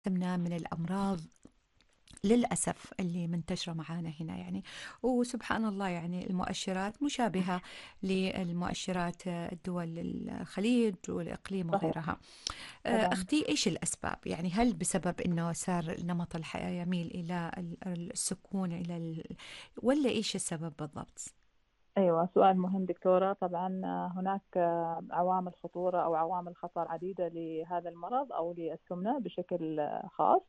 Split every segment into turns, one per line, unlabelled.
سمنة من الأمراض للأسف اللي منتشرة معانا هنا يعني. وسبحان الله يعني المؤشرات مشابهة للمؤشرات الدول الخليج والإقليم
صحيح.
وغيرها.
طبعا.
أختي إيش الأسباب؟ يعني هل بسبب أنه صار نمط الحياة يميل إلى السكون ولا إيش السبب بالضبط؟
أيوة، سؤال مهم دكتورة. طبعا هناك عوامل خطورة أو عوامل خطر عديدة لهذا المرض أو للسمنة بشكل خاص.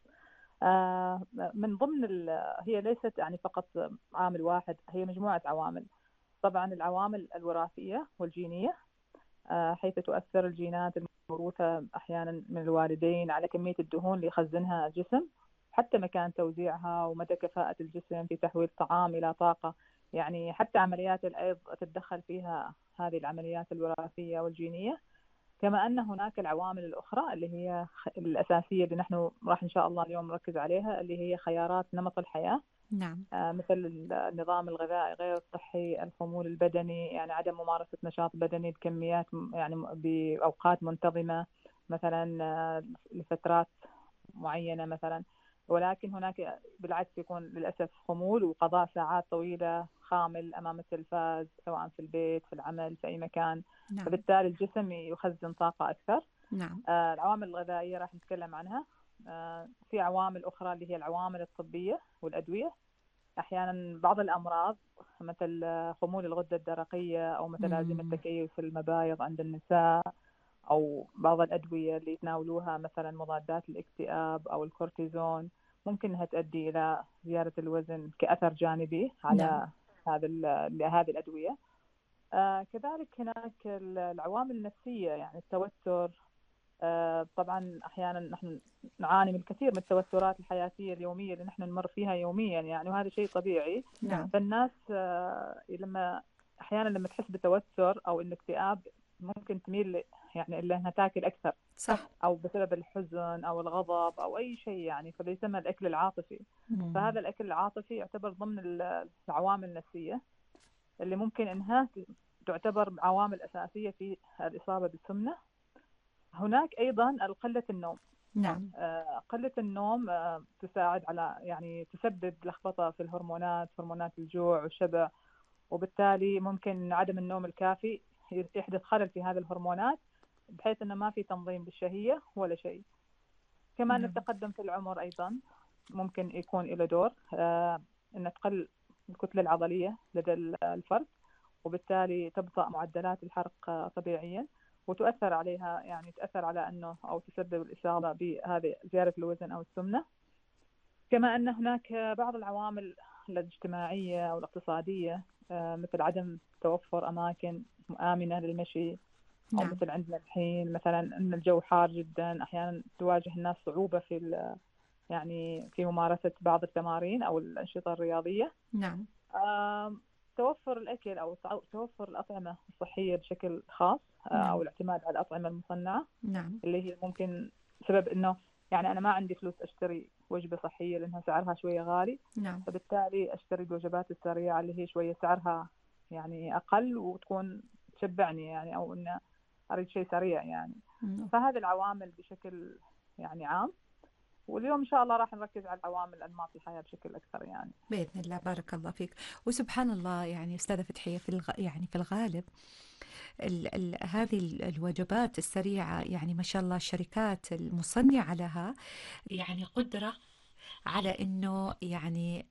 من ضمن هي ليست يعني فقط عامل واحد، هي مجموعة عوامل. طبعا العوامل الوراثية والجينية، حيث تؤثر الجينات الموروثة أحيانا من الوالدين على كمية الدهون اللي يخزنها الجسم، حتى مكان توزيعها ومدى كفاءة الجسم في تحويل الطعام إلى طاقة. يعني حتى عمليات الأيض تتدخل فيها هذه العمليات الوراثية والجينية. كما أن هناك العوامل الأخرى اللي هي الأساسية اللي نحن راح إن شاء الله اليوم نركز عليها، اللي هي خيارات نمط الحياة.
نعم.
مثل النظام الغذائي غير الصحي، الخمول البدني، يعني عدم ممارسة نشاط بدني بكميات يعني بأوقات منتظمة، مثلا لفترات معينة مثلا. ولكن هناك بالعكس يكون للأسف خمول وقضاء ساعات طويلة خامل أمام التلفاز، سواء في البيت في العمل في أي مكان.
نعم.
فبالتالي الجسم يخزن طاقة أكثر.
نعم.
العوامل الغذائية راح نتكلم عنها. في عوامل أخرى اللي هي العوامل الطبية والأدوية. أحيانا بعض الأمراض مثل خمول الغدة الدرقية أو متلازمة
مم.
تكيس المبايض عند النساء، أو بعض الأدوية اللي يتناولوها مثلا مضادات الاكتئاب أو الكورتيزون، ممكن أنها تؤدي إلى زيادة الوزن كأثر جانبي
نعم.
على هذه الأدوية. كذلك هناك العوامل النفسية، يعني التوتر. طبعا أحيانا نحن نعاني من الكثير من التوترات الحياتية اليومية اللي نحن نمر فيها يوميا يعني، وهذا شيء طبيعي.
نعم.
فالناس لما أحيانا لما تحس بتوتر أو الاكتئاب ممكن تميل يعني إلا أنها تاكل أكثر،
صح.
أو بسبب الحزن أو الغضب أو أي شيء يعني، فبيسمى الأكل العاطفي.
مم.
فهذا الأكل العاطفي يعتبر ضمن العوامل النفسية اللي ممكن إنها تعتبر عوامل أساسية في الإصابة بالسمنة. هناك أيضا قلة النوم.
نعم.
قلة النوم تساعد على يعني تسبب لخبطة في الهرمونات، هرمونات الجوع والشبع، وبالتالي ممكن عدم النوم الكافي يحدث خلل في هذه الهرمونات، بحيث أنه ما في تنظيم بالشهية ولا شيء. كمان
نعم.
التقدم في العمر أيضا ممكن يكون له دور، أن تقل الكتلة العضلية لدى الفرد، وبالتالي تبطأ معدلات الحرق طبيعيا، وتؤثر عليها يعني تأثر على أنه أو تسبب الإصابة بهذه زيادة الوزن أو السمنة. كما أن هناك بعض العوامل الاجتماعية أو الاقتصادية، مثل عدم توفر أماكن آمنة للمشي، أو
نعم.
مثل عندنا الحين مثلا أن الجو حار جدا، أحيانا تواجه الناس صعوبة في يعني في ممارسة بعض التمارين أو الأنشطة الرياضية.
نعم.
آم، توفر الأكل أو توفر الأطعمة الصحية بشكل خاص، أو
نعم.
الاعتماد على الأطعمة المصنعة،
نعم.
اللي هي ممكن سبب إنه يعني أنا ما عندي فلوس أشتري وجبة صحية لأنها سعرها شوية غالي،
نعم.
فبالتالي أشتري الوجبات السريعة اللي هي شوية سعرها يعني أقل وتكون تشبعني يعني، أو إن أريد شيء سريع يعني.
مم.
فهذه العوامل بشكل يعني عام. واليوم إن شاء الله راح نركز على العوامل أنماط الحياة بشكل أكثر يعني.
بإذن الله، بارك الله فيك. وسبحان الله يعني أستاذة فتحية يعني في الغالب هذه الوجبات السريعة يعني ما شاء الله الشركات المصنعة لها يعني قدرة على إنه يعني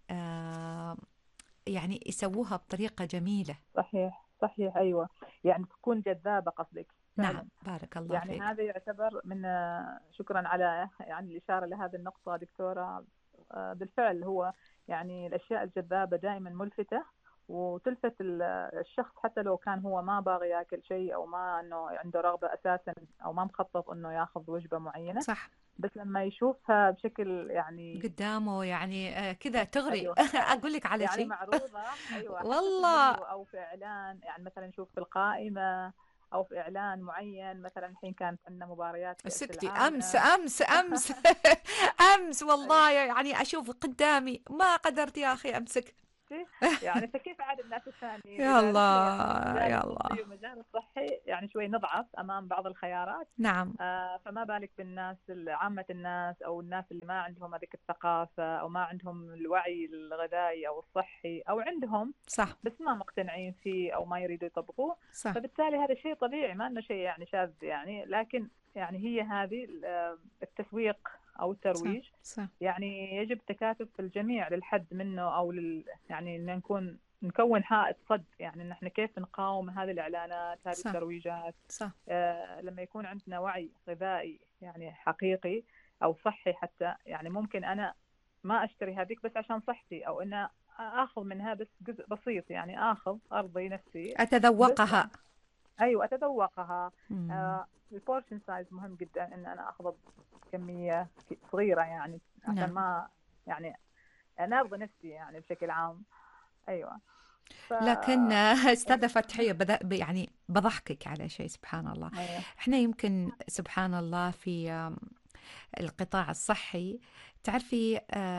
يعني يسووها بطريقة جميلة.
صحيح صحيح، أيوة. يعني تكون جذابة قصدك
نعم،
فعلا.
بارك الله
يعني
فيك.
هذا يعتبر من شكرا على يعني الإشارة لهذه النقطة دكتورة. بالفعل هو يعني الأشياء الجذابة دائما ملفتة، وتلفت الشخص حتى لو كان هو ما باغي ياكل شيء أو ما أنه عنده رغبة أساسا أو ما مخطط أنه ياخذ وجبة معينة،
صح.
بس لما يشوفها بشكل يعني.
قدامه يعني كذا تغري.
أيوه.
أقول لك على
يعني
شيء.
معروضة، أيوة، حتى في
والله.
المنيو أو في إعلان، يعني مثلا نشوف في القائمة أو في إعلان معين. مثلا الحين كانت عندنا مباريات كأس
سكتي، أمس
العالم.
أمس أمس. أمس
أيوة.
والله يعني أشوف قدامي ما قدرت يا أخي أمسك.
نفسي يعني، فكيف عاد الناس الثانيين
يا
إذا نحن يعني
الله
المجال
يا
الطبي
الله.
والمجال الصحي يعني شوي نضعف أمام بعض الخيارات.
نعم
فما بالك بالناس عامة الناس، أو الناس اللي ما عندهم هذيك الثقافة، أو ما عندهم الوعي الغذائي أو الصحي، أو عندهم
صح
بس ما مقتنعين فيه أو ما يريدوا يطبقوه.
صح
فبالتالي هذا شيء طبيعي، ما إنه شيء يعني شاذ يعني. لكن يعني هي هذه التسويق أو
صح
الترويج،
صح
يعني يجب تكاتف الجميع للحد منه، أو يعني إن نكون حائط صد، يعني إن إحنا كيف نقاوم هذه الإعلانات، هذه
صح
الترويجات.
صح
لما يكون عندنا وعي غذائي يعني حقيقي أو صحي حتى، يعني ممكن أنا ما أشتري هذيك بس عشان صحتي، أو أن آخذ منها بس جزء بسيط، يعني آخذ أرضي نفسي بس
أتذوقها.
يعني. أيوة أتذوقها.
مم.
البورشن سايز مهم جدا، إن أنا أخذ كمية صغيرة يعني، عشان
نعم.
ما يعني أنا أرضي نفسي يعني بشكل عام. أيوة. ف
لكن أستاذة
أيوة.
فتحية يعني بضحكك على شيء سبحان الله.
أيوة.
احنا يمكن سبحان الله في القطاع الصحي تعرفي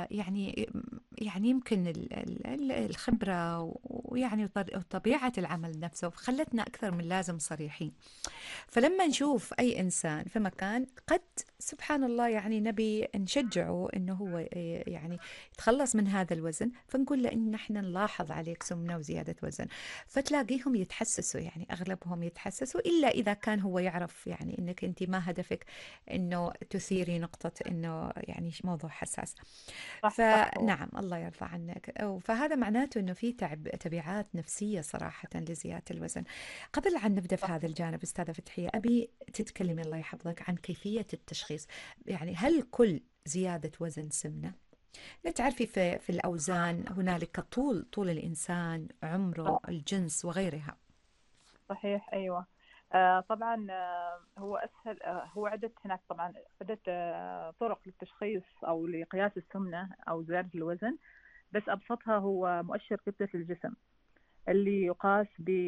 يعني يمكن الخبرة ويعني وطبيعة العمل نفسه خلتنا أكثر من لازم صريحين. فلما نشوف أي إنسان في مكان قد سبحان الله يعني نبي نشجعه إنه هو يعني يتخلص من هذا الوزن، فنقول له إن إحنا نلاحظ عليك سمنة وزيادة وزن، فتلاقيهم يتحسسوا، يعني أغلبهم يتحسسوا، إلا إذا كان هو يعرف يعني إنك أنت ما هدفك إنه تثيري نقطة إنه يعني موضوع حساس.
صح صح.
فنعم الله يرضى عنك. فهذا معناته إنه في تبعات نفسية صراحة لزيادة الوزن. قبل أن نبدأ في
صح.
هذا الجانب أستاذة فتحية، أبي تتكلمي الله يحفظك عن كيفية التشخيص. يعني هل كل زيادة وزن سمنة؟ تعرفي في الأوزان هنالك طول الإنسان، عمره، الجنس وغيرها.
صحيح. أيوة. طبعا هو أسهل. هو هناك طبعا عدة طرق للتشخيص أو لقياس السمنة أو زيادة الوزن. بس أبسطها هو مؤشر كتلة الجسم، اللي يقاس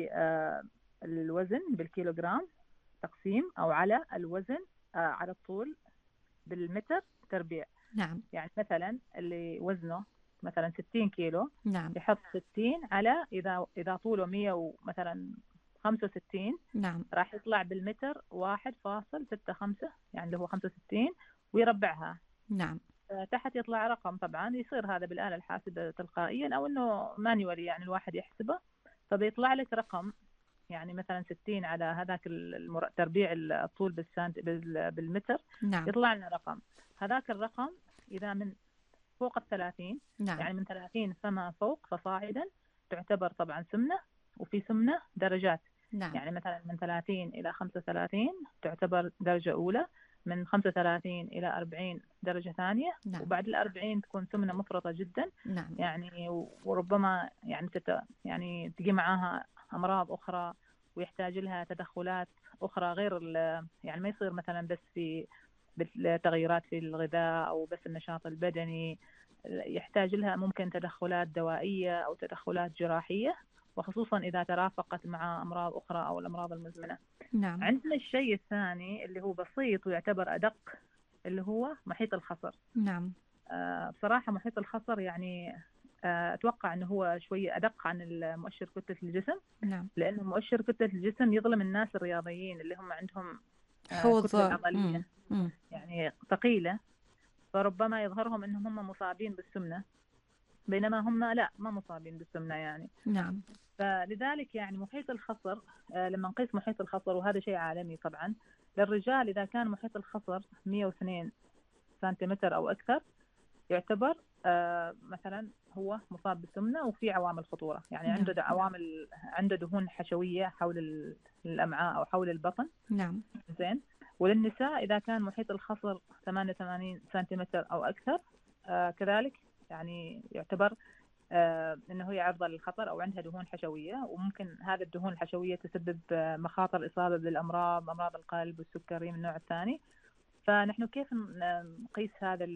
بالوزن بالكيلوغرام تقسيم، أو على الوزن على الطول بالمتر تربيع.
نعم
يعني مثلا اللي وزنه مثلا 60 كيلو،
نعم
يحط 60 على إذا طوله 100 مثلا 65،
نعم
راح يطلع بالمتر 1.65، يعني اللي هو 65، ويربعها.
نعم
تحت يطلع رقم، طبعا يصير هذا بالآلة الحاسبة تلقائيا، أو إنه مانيولي يعني الواحد يحسبه. فبيطلع لك رقم، يعني مثلا 60 على هذاك تربيع الطول بالمتر،
نعم
يطلع لنا رقم. هذاك الرقم إذا من فوق 30،
نعم
يعني من 30 فما فوق فصاعدا، تعتبر طبعا سمنة. وفي سمنة درجات،
نعم
يعني مثلا من 30 إلى 35 تعتبر درجة أولى، من 35 إلى 40 درجة ثانية،
نعم
وبعد ال40 تكون سمنة مفرطة جدا.
نعم
يعني وربما يعني يعني تجي معاها أمراض أخرى، ويحتاج لها تدخلات أخرى غير يعني ما يصير مثلا بس في بالتغيرات في الغذاء أو بس النشاط البدني. يحتاج لها ممكن تدخلات دوائية أو تدخلات جراحية، وخصوصا إذا ترافقت مع أمراض أخرى أو الأمراض المزمنة.
نعم
عندنا الشيء الثاني اللي هو بسيط ويعتبر أدق، اللي هو محيط الخصر.
نعم
بصراحة محيط الخصر يعني أتوقع أنه هو شوية أدق عن المؤشر كتلة الجسم،
نعم
لأنه مؤشر كتلة الجسم يظلم الناس الرياضيين اللي هم عندهم
حوض.
كتلة عضلية
مم.
يعني ثقيلة، فربما يظهرهم أنهم هم مصابين بالسمنة، بينما هم لا، ما مصابين بالسمنة يعني.
نعم
فلذلك يعني محيط الخصر، لما نقيس محيط الخصر، وهذا شيء عالمي طبعا، للرجال إذا كان محيط الخصر 102 سنتيمتر أو أكثر، يعتبر مثلا هو مصاب بالسمنة وفي عوامل خطورة، يعني
نعم
عنده عوامل، عنده دهون حشوية حول الأمعاء أو حول البطن.
نعم
زين. وللنساء إذا كان محيط الخصر 88 سنتيمتر أو أكثر، كذلك يعني يعتبر انه هي عرضه للخطر، او عندها دهون حشويه، وممكن هذه الدهون الحشويه تسبب مخاطر اصابه بالامراض، امراض القلب والسكري من النوع الثاني. فنحن كيف نقيس هذا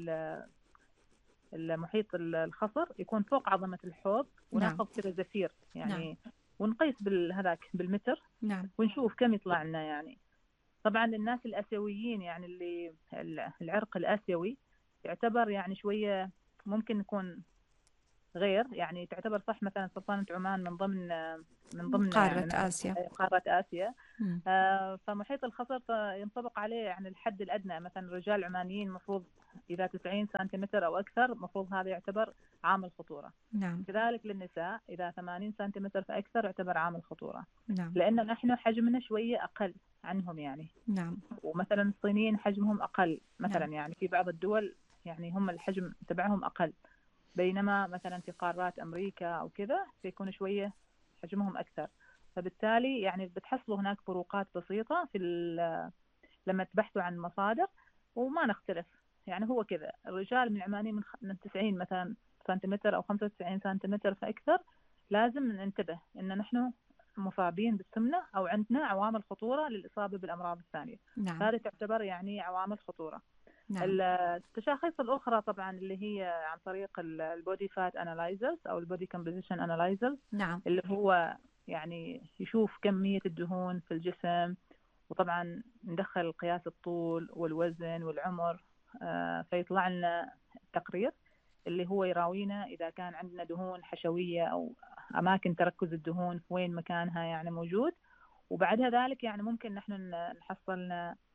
المحيط الخصر؟ يكون فوق عظمه الحوض،
نعم
وناخذ كذا زفير
نعم
يعني، ونقيس هذاك بالمتر،
نعم
ونشوف كم يطلع لنا يعني. طبعا للناس الاسيويين، يعني اللي العرق الاسيوي يعتبر يعني شويه ممكن يكون غير يعني تعتبر صح مثلا سلطنة عمان من ضمن
قارة
يعني
آسيا.
قارة آسيا.
مم.
فمحيط الخصر ينطبق عليه يعني الحد الأدنى، مثلا الرجال العمانيين مفروض إذا 90 سنتيمتر أو أكثر مفروض هذا يعتبر عامل خطورة.
نعم.
كذلك للنساء إذا 80 سنتيمتر فأكثر يعتبر عامل خطورة،
نعم.
لأن نحن حجمنا شوية أقل عنهم يعني.
نعم.
ومثلا الصينيين حجمهم أقل مثلا،
نعم.
يعني في بعض الدول يعني هم الحجم تبعهم أقل، بينما مثلا في قارات أمريكا أو كذا بيكون شوية حجمهم أكثر. فبالتالي يعني بتحصلوا هناك فروقات بسيطة لما تبحثوا عن مصادر، وما نختلف. يعني هو كذا الرجال من عماني من 90 مثلا سنتيمتر أو 95 سنتيمتر فأكثر لازم ننتبه إن نحن مصابين بالسمنة أو عندنا عوامل خطورة للإصابة بالأمراض الثانية.
نعم.
فهذه تعتبر يعني عوامل خطورة.
نعم.
التشاخيص الأخرى طبعا اللي هي عن طريق البودي فات انالايزرز أو البودي كومبوزيشن انالايزرز،
نعم.
اللي هو يعني يشوف كمية الدهون في الجسم، وطبعا ندخل قياس الطول والوزن والعمر. فيطلع لنا تقرير اللي هو يراوينا إذا كان عندنا دهون حشوية أو أماكن تركز الدهون في وين مكانها يعني موجود. وبعدها ذلك يعني ممكن نحن نحصل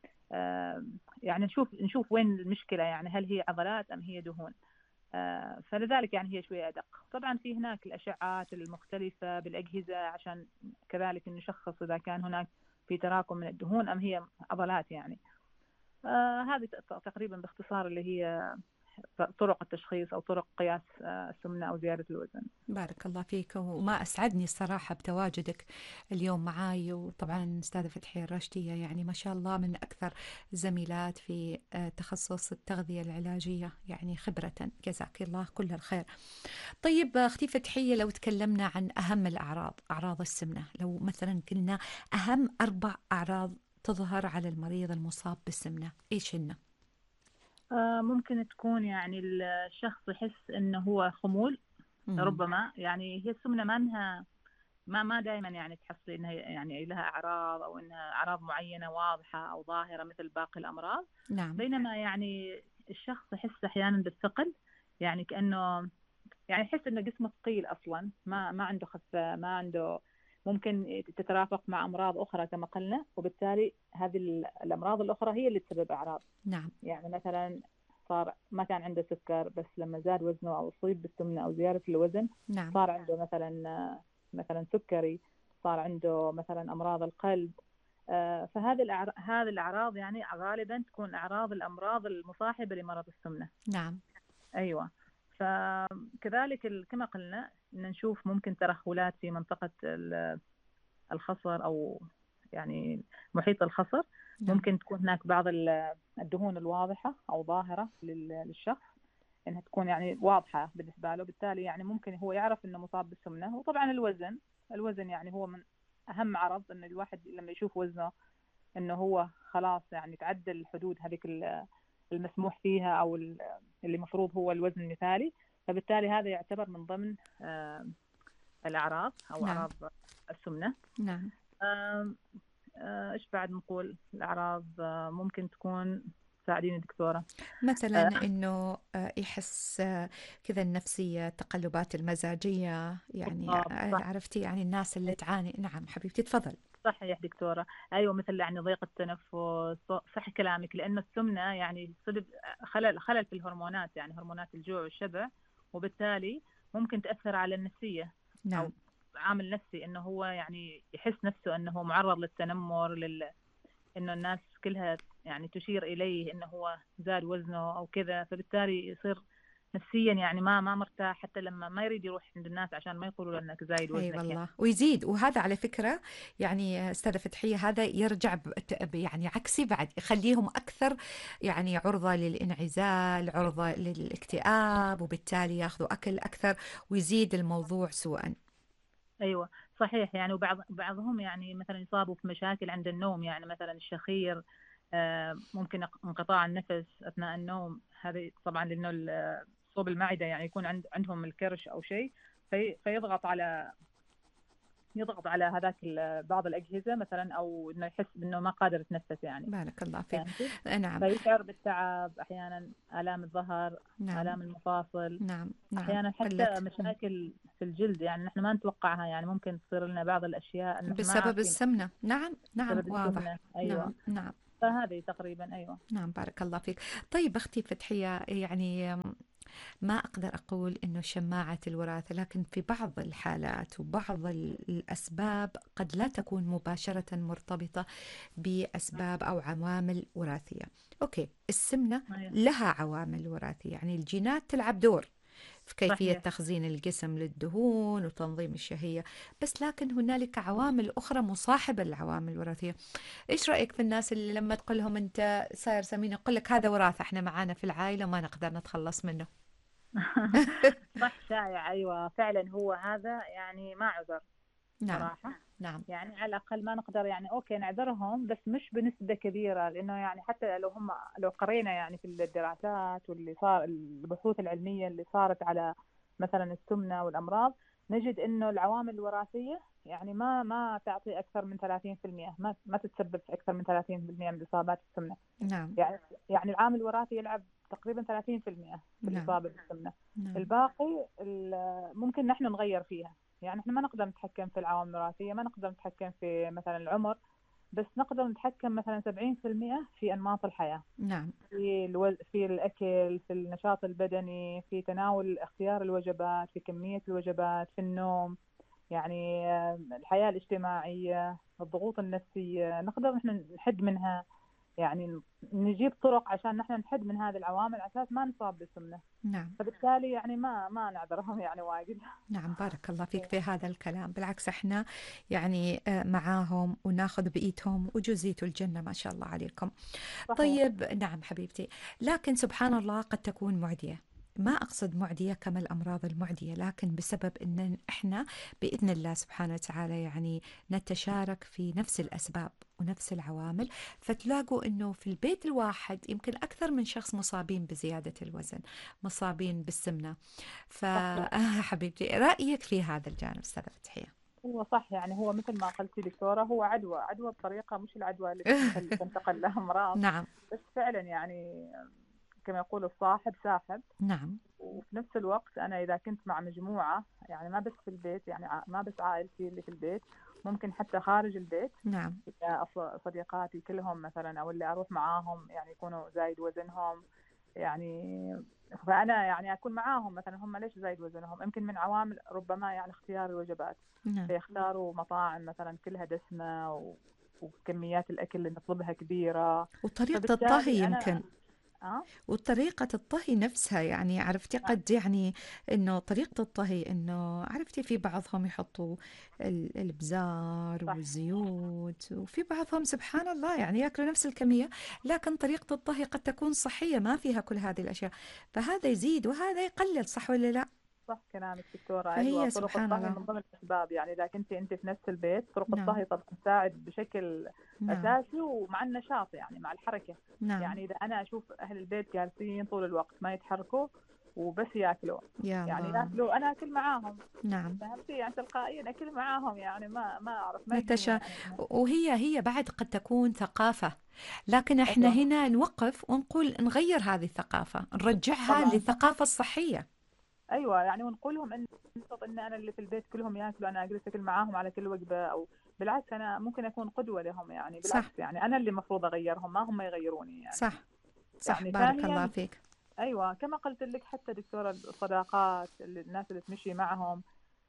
يعني نشوف وين المشكلة، يعني هل هي عضلات أم هي دهون. فلذلك يعني هي شوية أدق. طبعا في هناك الأشعات المختلفة بالأجهزة عشان كذلك نشخص إذا كان هناك في تراكم من الدهون أم هي عضلات يعني. هذه تقريبا باختصار اللي هي طرق التشخيص أو طرق قياس السمنة أو زيادة الوزن.
بارك الله فيك، وما أسعدني الصراحة بتواجدك اليوم معاي. وطبعا أستاذة فتحية الراشدية يعني ما شاء الله من أكثر الزميلات في تخصص التغذية العلاجية، يعني خبرة. جزاك الله كل الخير. طيب أختي فتحية، لو تكلمنا عن أهم الأعراض، أعراض السمنة، لو مثلا قلنا أهم 4 أعراض تظهر على المريض المصاب بالسمنة، إيش هن؟
ممكن تكون يعني الشخص يحس إنه هو خمول.
مم.
ربما يعني هي السمنة ما انها ما دائما يعني تحصلي انها يعني لها اعراض او انها اعراض معينه واضحه او ظاهره مثل باقي الامراض.
نعم.
بينما يعني الشخص يحس احيانا بالثقل، يعني كانه يعني يحس انه جسمه ثقيل اصلا، ما عنده خفه، ما عنده، ممكن تترافق مع امراض اخرى كما قلنا، وبالتالي هذه الامراض الاخرى هي اللي تسبب اعراض.
نعم.
يعني مثلا صار ما كان عنده سكر، بس لما زاد وزنه او اصيب بالسمنه او زياده الوزن
نعم.
صار عنده مثلا سكري، صار عنده مثلا امراض القلب. هذه الاعراض يعني غالبا تكون اعراض الامراض المصاحبه لمرض السمنه.
نعم.
ايوه. فكذلك كما قلنا ان نشوف ممكن ترهلات في منطقه الخصر او يعني محيط الخصر.
نعم.
ممكن تكون هناك بعض الدهون الواضحه او ظاهره للشخص، انها تكون يعني واضحه بالنسبه له، بالتالي يعني ممكن هو يعرف انه مصاب بالسمنه. وطبعا الوزن يعني هو من اهم عرض، ان الواحد لما يشوف وزنه انه هو خلاص يعني تعدى الحدود هذيك المسموح فيها او اللي مفروض هو الوزن المثالي، فبالتالي هذا يعتبر من ضمن الاعراض او
نعم.
اعراض السمنه.
نعم.
آم، ايش بعد نقول الاعراض ممكن تكون، ساعديني دكتوره.
مثلا
آه،
انه يحس كذا النفسية، التقلبات المزاجية، يعني
بالضبط صح.
عرفتي يعني الناس اللي تعاني. نعم حبيبتي تفضل.
صحيح دكتورة، أيوة مثل يعني ضيق التنفس. صح كلامك، لأن السمنة يعني تسبب خلل في الهرمونات، يعني هرمونات الجوع والشبع، وبالتالي ممكن تأثر على النفسية
نعم.
أو عامل نفسي، إنه هو يعني يحس نفسه إنه معرض للتنمر، إنه الناس كلها يعني تشير إليه إنه هو زاد وزنه أو كذا، فبالتالي يصير نفسيا يعني ما مرتاح، حتى لما ما يريد يروح عند الناس عشان ما يقولوا له إنك زايد
اي
وزنك يعني.
والله، ويزيد. وهذا على فكرة يعني استاذة فتحية هذا يرجع يعني عكسي بعد، يخليهم اكثر يعني عرضة للانعزال، عرضة للاكتئاب، وبالتالي ياخذوا اكل اكثر ويزيد الموضوع سوءا.
ايوه صحيح. يعني بعضهم يعني مثلا يصابوا في مشاكل عند النوم، يعني مثلا الشخير، ممكن انقطاع النفس اثناء النوم. هذه طبعا لانه صوب المعده يعني يكون عندهم الكرش او شيء، فيضغط على يضغط على هذاك بعض الأجهزة مثلا، أو إنه يحس إنه ما قادر يتنفس يعني.
بارك الله فيك.
فهمتي؟
نعم.
فيشعر بالتعب أحيانا، آلام الظهر،
نعم.
آلام المفاصل،
نعم. نعم.
أحيانا
قلة.
حتى مشاكل في الجلد، يعني نحن ما نتوقعها، يعني ممكن تصير لنا بعض الأشياء إن نحن ما
بسبب
عارفين
السمنة. نعم. نعم،
بسبب
واضح.
السمنة. أيوة.
نعم. نعم.
فهذه تقريبا. أيوة.
نعم، بارك الله فيك. طيب أختي فتحية، يعني ما أقدر أقول إنه شماعة الوراثة، لكن في بعض الحالات وبعض الأسباب قد لا تكون مباشرة مرتبطة بأسباب أو عوامل وراثية. أوكي، السمنة
أيوة.
لها عوامل وراثية، يعني الجينات تلعب دور في كيفية
صحيح.
تخزين الجسم للدهون وتنظيم الشهية، بس لكن هنالك عوامل أخرى مصاحبة للعوامل الوراثية. إيش رأيك في الناس اللي لما تقول لهم أنت صاير سمين يقول لك هذا وراثة، إحنا معانا في العائلة وما نقدر نتخلص منه؟
صح، شائع. أيوة فعلا، هو هذا يعني ما عذر
نعم.
صراحة.
نعم.
يعني على الأقل ما نقدر، يعني أوكي نعذرهم بس مش بنسبة كبيرة، لأنه يعني حتى لو قرينا يعني في الدراسات واللي صار البحوث العلمية اللي صارت على مثلا السمنة والأمراض، نجد إنه العوامل الوراثية يعني ما تعطي أكثر من 30%، ما تتسبب في أكثر من 30% من إصابات السمنة.
نعم.
يعني العامل الوراثي يلعب تقريبا 30% في
نعم.
الإصابة بالسمنة.
نعم.
الباقي ممكن نحن نغير فيها. يعني احنا ما نقدر نتحكم في العوامل الوراثية، ما نقدر نتحكم في مثلا العمر، بس نقدر نتحكم مثلا 70% في أنماط الحياة،
نعم.
في الأكل، في النشاط البدني، في تناول اختيار الوجبات، في كمية الوجبات، في النوم، يعني الحياة الاجتماعية، الضغوط النفسية، نقدر نحن نحد منها. يعني نجيب طرق عشان نحن نحد من هذه العوامل على أساس ما نصاب بالسمنة.
نعم.
فبالتالي يعني ما نعذرهم يعني واجد.
نعم، بارك الله فيك في هذا الكلام. بالعكس احنا يعني معاهم وناخذ بإيدهم وجزيتوا الجنة، ما شاء الله عليكم.
صحيح.
طيب نعم حبيبتي، لكن سبحان الله قد تكون معدية. ما أقصد معدية كما الأمراض المعدية، لكن بسبب أن إحنا بإذن الله سبحانه وتعالى يعني نتشارك في نفس الأسباب ونفس العوامل، فتلاقوا أنه في البيت الواحد يمكن أكثر من شخص مصابين بزيادة الوزن، مصابين بالسمنة.
صحيح.
فحبيبتي رأيك في هذا الجانب أستاذة فتحية؟
هو صح، يعني هو مثل ما قلتي دكتورة، هو عدوى بطريقة مش العدوى اللي تنتقل لها أمراض.
نعم.
بس فعلا يعني كما يقول الصاحب ساحب.
نعم.
وفي نفس الوقت أنا إذا كنت مع مجموعة، يعني ما بس في البيت، يعني ما بس عائلتي اللي في البيت، ممكن حتى خارج البيت،
نعم.
إذا صديقاتي كلهم مثلا أو اللي أروح معاهم يعني يكونوا زايد وزنهم، يعني فأنا يعني أكون معاهم مثلا هم ليش زايد وزنهم، يمكن من عوامل ربما يعني اختيار الوجبات،
نعم.
فيختاروا مطاعم مثلا كلها دسمة وكميات الأكل اللي نطلبها كبيرة.
وطريقة الطهي
فبالتالي أنا
يمكن،
أه
وطريقة الطهي نفسها، يعني عرفتي قد يعني إنه طريقة الطهي إنه عرفتي في بعضهم يحطوا البزار
صح.
والزيوت، وفي بعضهم سبحان الله يعني ياكلوا نفس الكمية، لكن طريقة الطهي قد تكون صحية ما فيها كل هذه الأشياء، فهذا يزيد وهذا يقلل، صح ولا لا؟
صح كلامك دكتورة. أيوة،
فهي
طرق
سبحان
الطهي
الله.
من ضمن الأسباب، يعني إذا كنت أنت في نفس البيت طرق
نعم.
الطهي طبعا تساعد بشكل
نعم.
أساسي، ومع النشاط يعني مع الحركة.
نعم.
يعني إذا أنا أشوف أهل البيت جالسين طول الوقت ما يتحركوا وبس ياكلوا،
يا
يعني
الله.
ياكلوا أنا أكل معاهم.
نعم.
فهمتي؟ يعني تلقائيا أكل معاهم، يعني ما أعرف، ما يجيني
نتشا.
يعني.
وهي بعد قد تكون ثقافة، لكن احنا
أيوة.
هنا نوقف ونقول نغير هذه الثقافة، نرجعها
طبعا.
للثقافة الصحية.
ايوه، يعني ونقول لهم ان انا اللي في البيت كلهم ياكلوا، انا اجلس اكل معاهم على كل وجبه، او بالعكس انا ممكن اكون قدوه لهم، يعني
صح.
بالعكس يعني انا اللي المفروض اغيرهم، ما هم يغيروني يعني.
صح. صح،
يعني
بارك الله
ثانيا،
فيك.
ايوه كما قلت لك حتى دكتوره، الصداقات، الناس اللي تمشي معهم.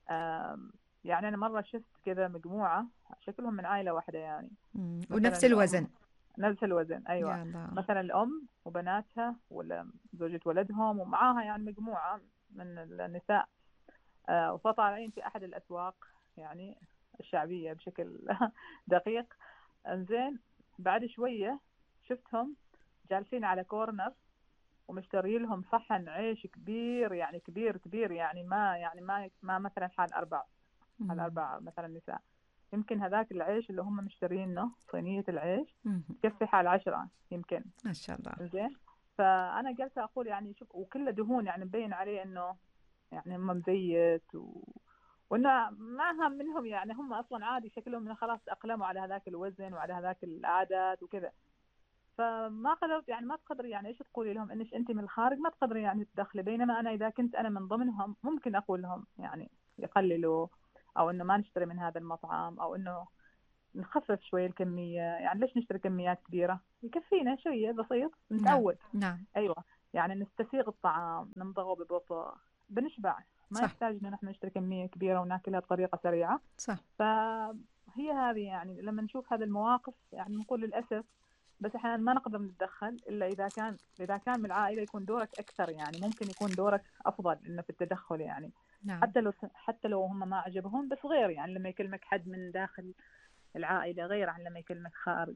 يعني انا مره شفت كذا مجموعه شكلهم من عائله واحده يعني. مثلا
ونفس
الام
الوزن.
نفس الوزن، ايوه.
يا الله.
مثلا الام وبناتها ولا زوجة ولدهم ومعاها يعني مجموعه من النساء، وطالعين في أحد الأسواق يعني الشعبية بشكل دقيق. انزين، بعد شوية شفتهم جالسين على كورنر ومشتري لهم صحن عيش كبير، يعني كبير كبير، يعني ما مثلا حال
مم.
أربع مثلا نساء. يمكن هذاك العيش اللي هم مشترينه، صينية العيش
مم.
تكفي حال 10 يمكن.
ما شاء الله.
زين. فأنا جالسة أقول يعني شوف، وكله دهون، يعني مبين عليه إنه يعني هم مزيت وإنه ما هم منهم، يعني هم أصلا عادي شكلهم إنه خلاص تأقلموا على هذاك الوزن وعلى هذاك العادات وكذا. فما قدرت يعني، ما تقدري يعني ايش تقولي لهم انك انت من الخارج ما تقدري يعني تدخلي، بينما انا اذا كنت انا من ضمنهم ممكن اقول لهم يعني يقللوا، او انه ما نشتري من هذا المطعم، او انه نخفف شوي الكمية. يعني ليش نشتري كميات كبيرة؟ يكفينا شوية بسيط
نعم،
نتعود.
نعم،
ايوه، يعني نستسيغ الطعام نمضغه ببطء بنشبع، ما
صح،
يحتاج ان نحن نشتري كمية كبيرة وناكلها بطريقة سريعة.
صح،
فهي هذه يعني لما نشوف هذه المواقف يعني نقول للأسف، بس احنا ما نقدر نتدخل الا اذا كان من العائله يكون دورك اكثر، يعني ممكن يكون دورك افضل انه في التدخل يعني.
نعم،
حتى لو هم ما عجبهم، بس غير يعني لما يكلمك حد من داخل العائله غير عن لما يكلمك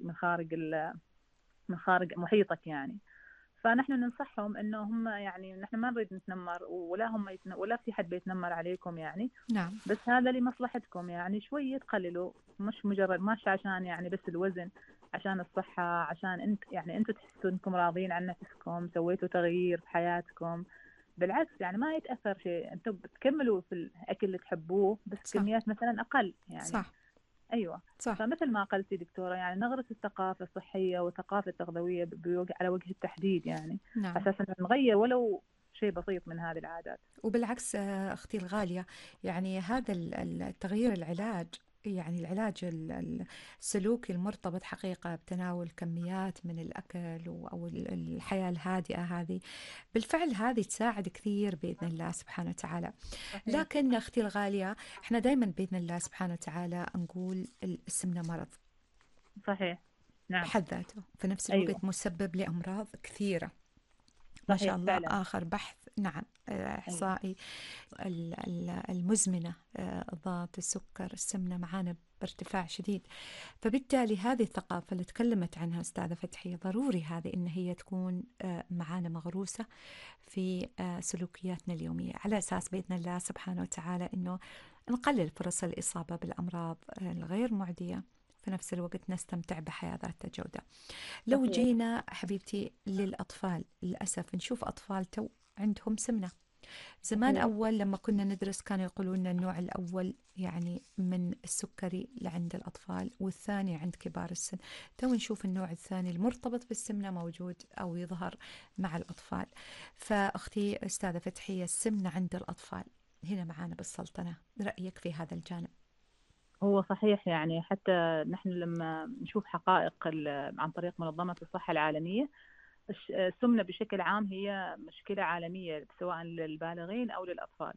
من خارج محيطك يعني. فنحن ننصحهم انه هم يعني نحن ما نريد نتنمر، ولا ولا في حد بيتنمر عليكم يعني،
نعم،
بس هذا لمصلحتكم يعني. شوية تقللوا، مش مجرد ماشي عشان يعني بس الوزن، عشان الصحة، عشان انت يعني انتوا تحسوا انكم راضيين عن نفسكم، سويتوا تغيير في حياتكم. بالعكس يعني ما يتأثر شيء، انتوا بتكملوا في الأكل اللي تحبوه بس
صح،
كميات مثلا أقل يعني.
صح،
أيوة.
صح،
فمثل ما قلتي دكتورة، يعني نغرس الثقافة الصحية والثقافة التغذوية على وجه التحديد يعني،
نعم.
أساسا نغير ولو شيء بسيط من هذه العادات.
وبالعكس أختي الغالية، يعني هذا التغيير العلاج، يعني العلاج السلوكي المرتبط حقيقة بتناول كميات من الأكل أو الحياة الهادئة هذه، بالفعل هذه تساعد كثير بإذن الله سبحانه وتعالى.
صحيح.
لكن أختي الغالية، احنا دائما بإذن الله سبحانه وتعالى نقول السمنة مرض
صحيح. نعم.
بحد ذاته، في نفس
أيوة.
الوقت مسبب لأمراض كثيرة. ما شاء
صحيح
الله،
فعلا.
آخر بحث، نعم،
أيوة.
إحصائي المزمنة، ضغط السكر السمنة معانا بارتفاع شديد. فبالتالي هذه الثقافة اللي تكلمت عنها أستاذة فتحية ضروري هذه إن هي تكون معانا مغروسة في سلوكياتنا اليومية، على أساس بإذن الله سبحانه وتعالى إنه نقلل فرص الإصابة بالأمراض الغير معدية، في نفس الوقت نستمتع بحياة ذات جودة. لو
صحيح.
جينا حبيبتي للأطفال، للأسف نشوف أطفال تو عندهم سمنة. زمان
صحيح.
أول لما كنا ندرس كانوا يقولون لنا النوع الأول يعني من السكري لعند الأطفال، والثاني عند كبار السن. تو نشوف النوع الثاني المرتبط بالسمنة موجود أو يظهر مع الأطفال. فأختي أستاذة فتحية، السمنة عند الأطفال هنا معانا بالسلطنة، رأيك في هذا الجانب؟
هو صحيح يعني، حتى نحن لما نشوف حقائق عن طريق منظمة الصحة العالمية، السمنة بشكل عام هي مشكلة عالمية سواء للبالغين أو للأطفال.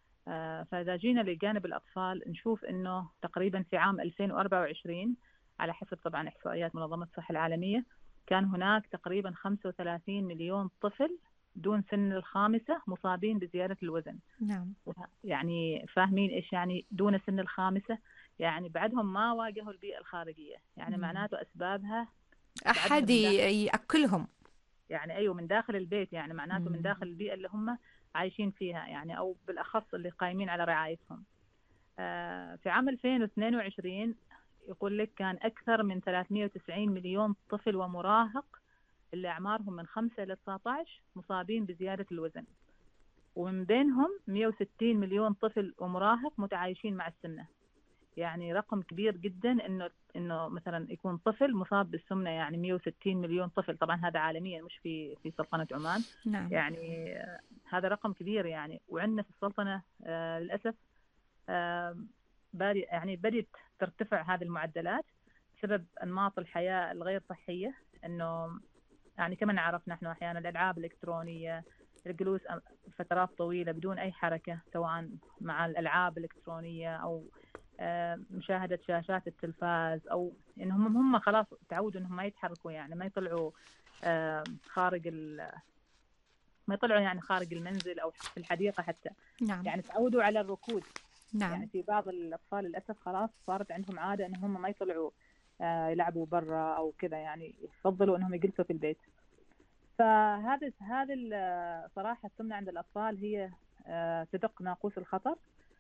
فإذا جينا لجانب الأطفال نشوف أنه تقريبا في عام 2024 على حسب طبعا إحصائيات منظمة الصحة العالمية، كان هناك تقريبا 35 مليون طفل دون سن الخامسة مصابين بزيادة الوزن.
نعم.
يعني فاهمين إيش يعني دون سن الخامسة؟ يعني بعدهم ما واجهوا البيئة الخارجية، يعني
مم.
معناته أسبابها بعدها
أحد
من داخل.
يأكلهم.
يعني أيوه، من داخل البيت، يعني معناته من
مم.
داخل البيئة اللي هم عايشين فيها يعني، أو بالأخص اللي قايمين على رعايتهم. في عام 2022 يقول لك كان أكثر من 390 مليون طفل ومراهق اللي أعمارهم من 5 إلى 19 مصابين بزيادة الوزن، ومن بينهم 160 مليون طفل ومراهق متعايشين مع السمنة. يعني رقم كبير جدا انه مثلا يكون طفل مصاب بالسمنه، يعني 160 مليون طفل، طبعا هذا عالميا مش في سلطنه عمان.
نعم.
يعني هذا رقم كبير يعني. وعندنا في السلطنه للاسف يعني بدت ترتفع هذه المعدلات بسبب انماط الحياه الغير صحيه. انه يعني كما نعرف نحن احيانا الالعاب الالكترونيه، الجلوس فترات طويله بدون اي حركه، سواء مع الالعاب الالكترونيه او مشاهدة شاشات التلفاز، أو إنهم هم خلاص تعودوا إنهم ما يتحركوا، يعني ما يطلعوا آه، خارج ما يطلعوا يعني خارج المنزل أو في الحديقة حتى.
نعم.
يعني تعودوا على الركود. يعني
نعم.
في بعض الأطفال للأسف خلاص صارت عندهم عادة إنهم ما يطلعوا يلعبوا برا أو كذا، يعني يفضلوا إنهم يجلسوا في البيت. صراحة السمنة عند الأطفال هي تدق ناقوس الخطر.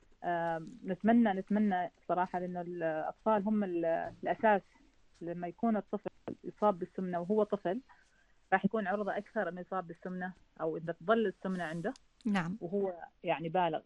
نتمنى صراحة لأن الأطفال هم الأساس. لما يكون الطفل يصاب بالسمنة وهو طفل، راح يكون عرضة أكثر إنه يصاب بالسمنة، أو إذا تظل السمنة عنده
نعم.
وهو يعني بالغ.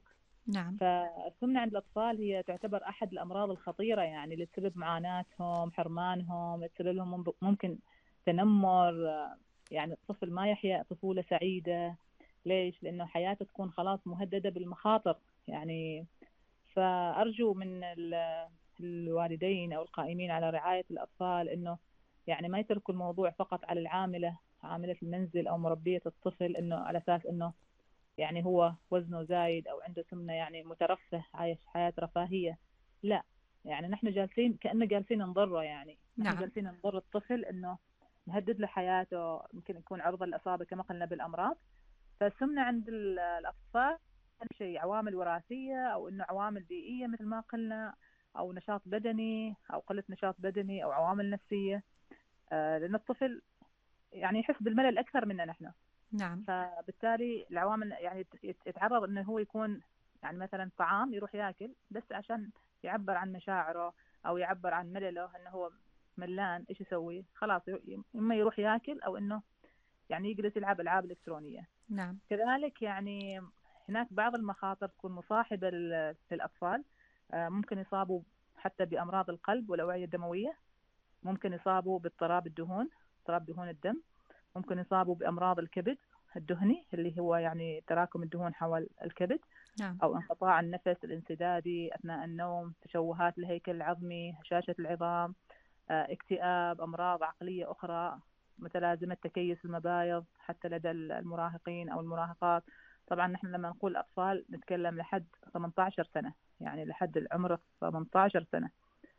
نعم.
فالسمنة عند الأطفال هي تعتبر أحد الأمراض الخطيرة، يعني اللي تسبب معاناتهم، حرمانهم، تسبب لهم ممكن تنمر. يعني الطفل ما يحيا طفولة سعيدة. ليش؟ لأنه حياته تكون خلاص مهددة بالمخاطر يعني. فأرجو من الوالدين أو القائمين على رعاية الأطفال إنه يعني ما يتركوا الموضوع فقط على العاملة، عاملة المنزل أو مربية الطفل، إنه على أساس إنه يعني هو وزنه زايد أو عنده سمنة يعني مترفه، عايش حياة رفاهية. لا، يعني نحن جالسين كأنه جالسين نضره، يعني نحن
نعم.
جالسين نضر الطفل، إنه نهدد له حياته، ممكن يكون عرضة للإصابة كما قلنا بالأمراض. فالسمنة عند الأطفال شيء عوامل وراثية أو إنه عوامل بيئية مثل ما قلنا، أو نشاط بدني أو قلة نشاط بدني أو عوامل نفسية. لأن الطفل يعني يحس بالملل أكثر منا نحن.
نعم.
فبالتالي العوامل يعني يتعرض انه هو يكون يعني مثلا طعام يروح ياكل بس عشان يعبر عن مشاعره او يعبر عن ملله، انه هو ملان، ايش يسوي؟ خلاص اما يروح ياكل او انه يعني يجلس يلعب العاب الكترونيه.
نعم.
كذلك يعني هناك بعض المخاطر تكون مصاحبه للاطفال. ممكن يصابوا حتى بامراض القلب والاوعيه الدمويه، ممكن يصابوا باضطراب الدهون، اضطراب دهون الدم، ممكن يصابوا بأمراض الكبد الدهني اللي هو يعني تراكم الدهون حول الكبد،
نعم.
أو انقطاع النفس الانسدادي أثناء النوم، تشوهات الهيكل العظمي، هشاشة العظام، اكتئاب، أمراض عقلية أخرى، متلازمة تكيس المبايض حتى لدى المراهقين أو المراهقات. طبعا نحن لما نقول أطفال نتكلم لحد 18 سنة، يعني لحد العمر 18 سنة.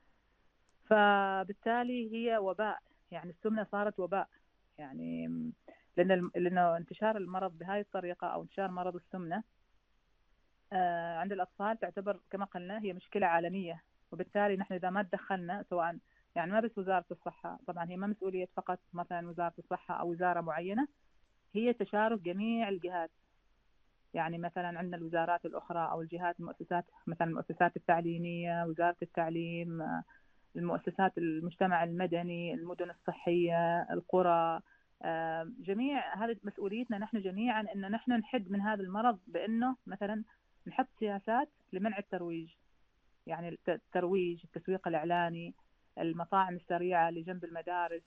فبالتالي هي وباء، يعني السمنة صارت وباء يعني. لأنه انتشار المرض بهاي الطريقة أو انتشار مرض السمنة عند الأطفال تعتبر كما قلنا هي مشكلة عالمية. وبالتالي نحن إذا ما تدخلنا، سواء يعني ما بس وزارة الصحة، طبعا هي ما مسؤولية فقط مثلا وزارة الصحة أو وزارة معينة، هي تشارك جميع الجهات. يعني مثلا عندنا الوزارات الأخرى أو الجهات، المؤسسات، مثلا المؤسسات التعليمية، وزارة التعليم، المؤسسات المجتمع المدني، المدن الصحية، القرى. جميع هذه مسؤوليتنا نحن جميعا، أن نحن نحد من هذا المرض، بأنه مثلا نحط سياسات لمنع الترويج. يعني الترويج، التسويق الإعلاني، المطاعم السريعة اللي جنب المدارس،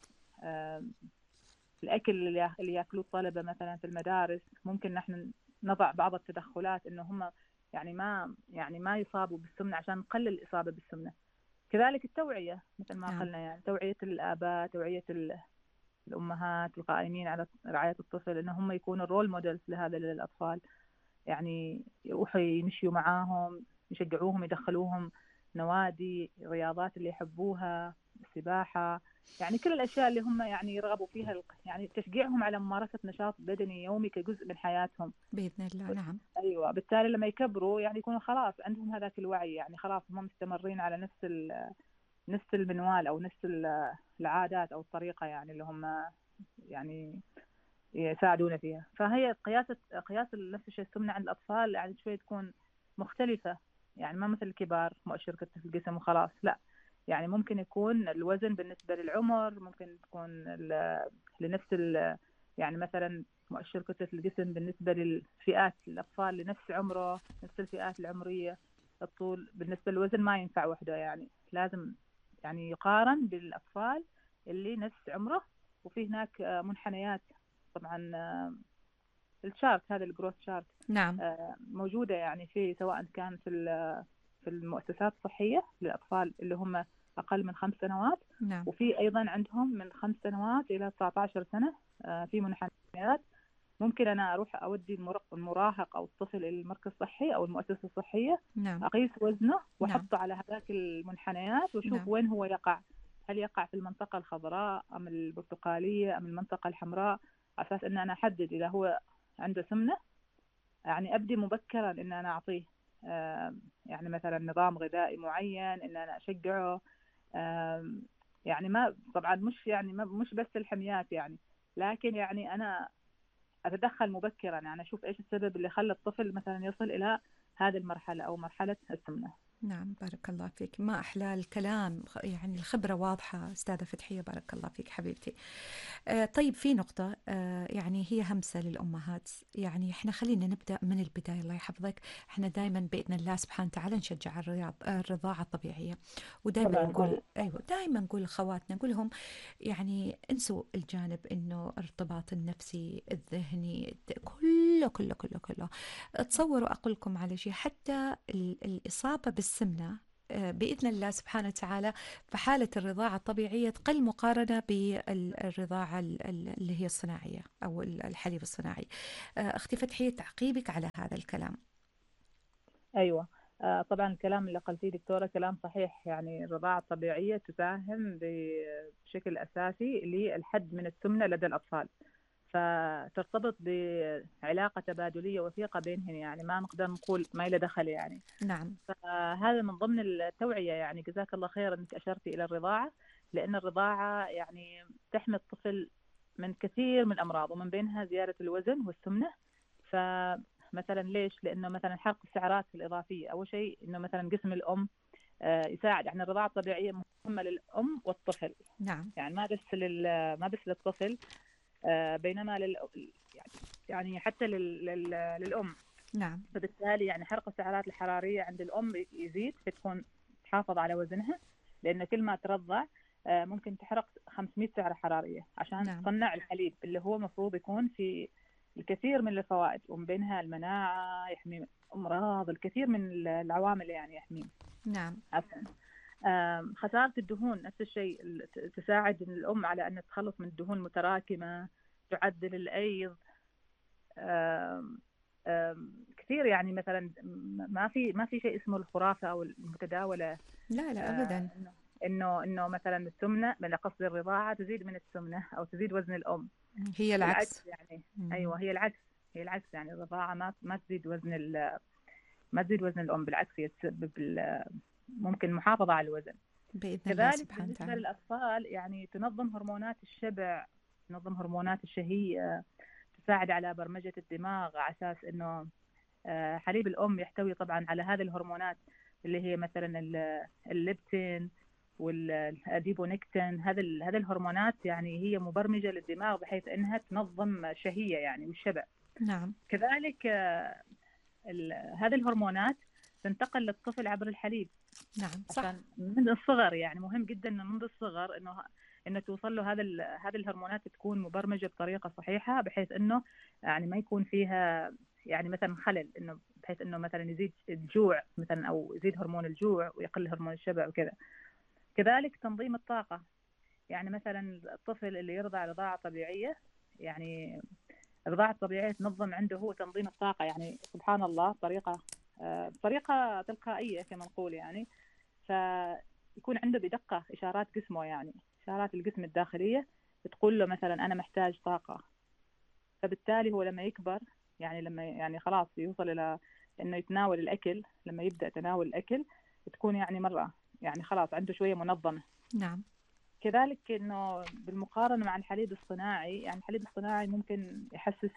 الأكل اللي يأكلوه الطلبة مثلا في المدارس، ممكن نحن نضع بعض التدخلات إنه هم يعني ما يصابوا بالسمنة عشان نقلل الإصابة بالسمنة. كذلك التوعية مثل ما
نعم.
قلنا، يعني توعية الآباء، توعية الأمهات القائمين على رعاية الطفل، إن هم يكونوا الرول موديلز لهذا للأطفال. يعني يروحوا يمشيوا معاهم، يشجعوهم، يدخلوهم نوادي رياضات اللي يحبوها، السباحة، يعني كل الأشياء اللي هم يعني يرغبوا فيها، يعني تشجيعهم على ممارسة نشاط بدني يومي كجزء من حياتهم.
بإذن الله. نعم.
أيوة، بالتالي لما يكبروا يعني يكونوا خلاص عندهم هذاك الوعي، يعني خلاص هم مستمرين على نفس المنوال أو نفس العادات أو الطريقة يعني اللي هم يعني يساعدونا فيها. فهي قياس نفس الشيء السمنة عند الأطفال يعني شوي تكون مختلفة. يعني ما مثل الكبار مؤشر كتلة الجسم وخلاص، لا، يعني ممكن يكون الوزن بالنسبة للعمر، ممكن تكون لنفس يعني مثلا مؤشر كتلة الجسم بالنسبة للفئات الأطفال لنفس عمره، نفس الفئات العمرية. الطول بالنسبة للوزن ما ينفع وحده، يعني لازم يعني يقارن بالأطفال اللي نفس عمره. وفي هناك منحنيات طبعا، الشارت، هذا الجروث شارت
نعم.
موجودة يعني في، سواء كان في المؤسسات الصحية للأطفال اللي هم أقل من 5 سنوات،
نعم.
وفي أيضا عندهم من 5 سنوات إلى 19 سنة. في منحنيات ممكن أنا أروح أودي المراهق أو الطفل إلى المركز الصحي أو المؤسسة الصحية،
نعم.
أقيس وزنه
نعم.
وأحطه على هذاك المنحنيات وأشوف
نعم.
وين هو يقع. هل يقع في المنطقة الخضراء أم البرتقالية أم المنطقة الحمراء، على أساس أن أنا أحدد إذا هو عنده سمنة. يعني أبدي مبكرا إن أنا أعطيه يعني مثلا نظام غذائي معين، إن أنا أشجعه. يعني ما طبعا مش يعني مش بس الحميات يعني، لكن يعني أنا أتدخل مبكرا، يعني أشوف إيش السبب اللي خلى الطفل مثلا يصل إلى هذه المرحلة أو مرحلة السمنة.
نعم، بارك الله فيك. ما أحلى الكلام، يعني الخبرة واضحة أستاذة فتحية، بارك الله فيك حبيبتي. طيب في نقطة يعني هي همسة للأمهات، يعني إحنا خلينا نبدأ من البداية الله يحفظك. إحنا دائما بإذن الله سبحانه وتعالى نشجع الرضاعة الطبيعية، ودائما
طبعا.
نقول أيوة، دائما نقول لأخواتنا، نقول لهم يعني انسوا الجانب إنه الارتباط النفسي الذهني كله كله كله كله. تصوروا أقول لكم على شيء، حتى الإصابة بالسمنة بإذن الله سبحانه وتعالى في حالة الرضاعة الطبيعية تقل مقارنة بالرضاعة اللي هي الصناعية أو الحليب الصناعي. أختي فتحية، تعقيبك على هذا الكلام؟
أيوة. طبعا الكلام اللي قلتيه دكتورة كلام صحيح. يعني الرضاعة الطبيعية تساهم بشكل أساسي للحد من السمنة لدى الأطفال، فترتبط بعلاقة تبادلية وثيقة بينهم، يعني ما نقدر نقول ما إلى دخل يعني.
نعم.
فهذا من ضمن التوعية. يعني جزاك الله خير أنك أشرتي إلى الرضاعة، لأن الرضاعة يعني تحمي الطفل من كثير من الأمراض، ومن بينها زيادة الوزن والسمنة. فمثلا ليش؟ لأنه مثلا حرق السعرات الإضافية. أول شيء أنه مثلا جسم الأم يساعد. يعني الرضاعة الطبيعية مهمة للأم والطفل،
نعم.
يعني ما بس للطفل، بينما يعني حتى للأم.
نعم.
فبالتالي يعني حرق السعرات الحرارية عند الأم يزيد، فتكون تحافظ على وزنها، لأن كل ما ترضع ممكن تحرق 500 سعرة حرارية عشان
نعم.
تصنع الحليب اللي هو مفروض يكون في الكثير من الفوائد، ومن بينها المناعة، يحمي أمراض، الكثير من العوامل يعني يحميه.
نعم.
عفوا. خسارة الدهون نفس الشيء، تساعد الأم على أن تتخلص من الدهون المتراكمة، تعدل الأيض. كثير يعني مثلا ما في شيء اسمه الخرافة أو المتداولة.
لا لا
آه،
أبدا.
إنه مثلا السمنة، من قصد الرضاعة تزيد من السمنة أو تزيد وزن الأم.
هي
بالعكس
العكس.
يعني.
مم.
أيوة، هي العكس يعني الرضاعة ما تزيد ما تزيد وزن الأم، بالعكس هي تسبب ممكن محافظة على الوزن.
بإذن الله
كذلك
سبحانه
بالنسبة
وتعالى.
للأطفال يعني تنظم هرمونات الشبع، تنظم هرمونات الشهية، تساعد على برمجة الدماغ، على أساس إنه حليب الأم يحتوي طبعا على هذه الهرمونات اللي هي مثلا الليبتين والاديبونكتين. هذه الهرمونات يعني هي مبرمجة للدماغ بحيث انها تنظم الشهية يعني والشبع.
نعم.
كذلك هذه الهرمونات تنتقل للطفل عبر الحليب،
نعم صح.
عشان من الصغر يعني مهم جدا انه منذ الصغر انه توصل له هذه الهرمونات تكون مبرمجه بطريقه صحيحه، بحيث انه يعني ما يكون فيها يعني مثلا خلل، انه بحيث انه مثلا يزيد الجوع مثلا، او يزيد هرمون الجوع ويقل هرمون الشبع وكذا. كذلك تنظيم الطاقه. يعني مثلا الطفل اللي يرضع رضاعه طبيعيه، يعني الرضاعه الطبيعيه تنظم عنده هو تنظيم الطاقه، يعني سبحان الله بطريقه تلقائيه كما نقول يعني. فيكون عنده بدقة إشارات جسمه، يعني إشارات الجسم الداخلية بتقول له مثلا أنا محتاج طاقة. فبالتالي هو لما يكبر، يعني لما يعني خلاص يوصل إلى إنه يتناول الأكل، لما يبدأ تناول الأكل تكون يعني مرة يعني خلاص عنده شوية منظمة.
نعم.
كذلك إنه بالمقارنة مع الحليب الصناعي، يعني الحليب الصناعي ممكن يحسس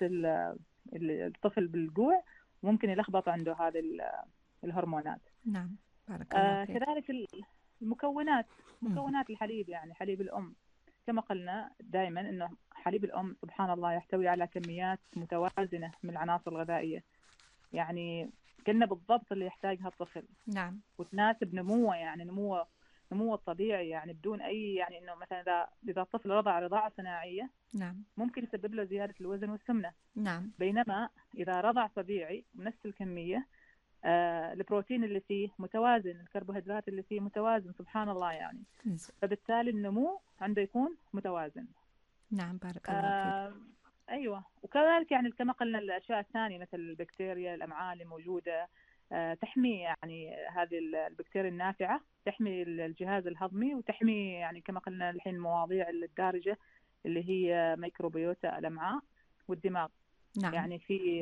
الطفل بالجوع، وممكن يلخبط عنده هذه الهرمونات.
نعم، بارك الله فيك.
كذلك المكونات،
مم.
مكونات الحليب، يعني حليب الأم كما قلنا دائما أنه حليب الأم سبحان الله يحتوي على كميات متوازنة من العناصر الغذائية، يعني كنا بالضبط اللي يحتاجها الطفل،
نعم.
وتناسب نموه، يعني نموه الطبيعي، يعني بدون أي يعني أنه مثلا إذا الطفل رضع رضاعة صناعية
نعم.
ممكن يسبب له زيادة الوزن والسمنة.
نعم.
بينما إذا رضع طبيعي بنفس الكمية، البروتين اللي فيه متوازن، الكربوهيدرات اللي فيه متوازن، سبحان الله يعني. فبالتالي النمو عنده يكون متوازن.
نعم، بارك الله فيك.
آه أيوة. وكذلك يعني كما قلنا الأشياء الثانية مثل البكتيريا، الأمعاء اللي موجودة تحمي، يعني هذه البكتيريا النافعة تحمي الجهاز الهضمي، وتحمي يعني كما قلنا الحين المواضيع الدارجة اللي هي ميكروبيوتا الأمعاء والدماغ.
نعم.
يعني في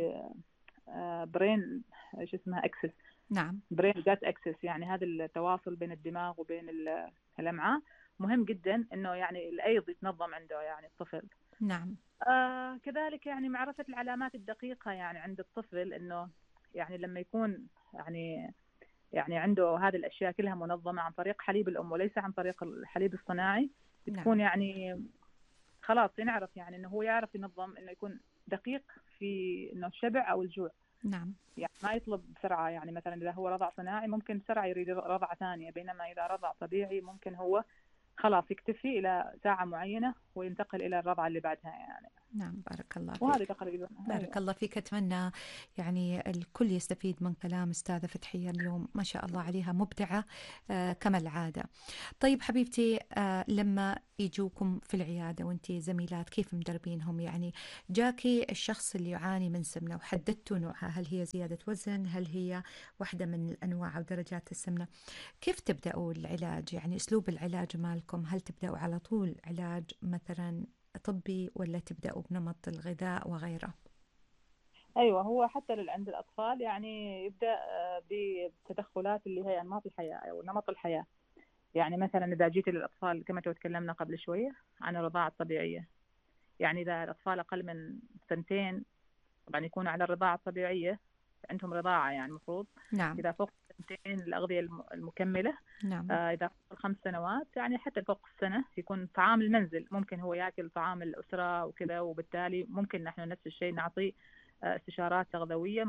برين ايش اسمها اكسس،
نعم.
برين جات اكسس، يعني هذا التواصل بين الدماغ وبين الامعاء مهم جدا انه يعني الايض يتنظم عنده يعني الطفل.
نعم.
كذلك يعني معرفة العلامات الدقيقة يعني عند الطفل، انه يعني لما يكون يعني يعني عنده هذه الأشياء كلها منظمة عن طريق حليب الأم وليس عن طريق الحليب الصناعي، بتكون
نعم.
يعني خلاص ينعرف يعني إنه هو يعرف ينظم، إنه يكون دقيق في إنه الشبع أو الجوع.
نعم.
يعني ما يطلب بسرعة، يعني مثلا إذا هو رضع صناعي ممكن بسرعة يريد رضعة ثانية، بينما إذا رضع طبيعي ممكن هو خلاص يكتفي إلى ساعة معينة وينتقل إلى الرضعة اللي بعدها يعني.
نعم، بارك الله
وهذه
فيك.
تقريبا.
بارك
أيوة.
الله فيك. أتمنى يعني الكل يستفيد من كلام أستاذة فتحية اليوم، ما شاء الله عليها مبدعة كما العادة. طيب حبيبتي، لما يجوكم في العيادة وانتي زميلات كيف مدربينهم؟ يعني جاكي الشخص اللي يعاني من سمنة وحددتوا نوعها، هل هي زيادة وزن، هل هي واحدة من الأنواع أو درجات السمنة، كيف تبدأوا العلاج؟ يعني أسلوب العلاج مالكم، هل تبدأوا على طول علاج مثلا طبي ولا تبدأوا بنمط الغذاء وغيره؟
أيوة، هو حتى عند الأطفال يعني يبدأ بتدخلات اللي هي أنماط الحياة أو نمط الحياة. يعني مثلا إذا جيت للأطفال كما تكلمنا قبل شوية عن الرضاعة الطبيعية، يعني إذا الأطفال أقل من سنتين طبعا يكونوا على الرضاعة الطبيعية، عندهم رضاعة يعني المفروض.
نعم.
إذا فوق سنتين الأغذية المكملة.
نعم.
إذا فوق ال5 سنوات يعني حتى فوق السنة يكون طعام المنزل، ممكن هو يأكل طعام الأسرة وكذا، وبالتالي ممكن نحن نفس الشيء نعطي استشارات تغذوية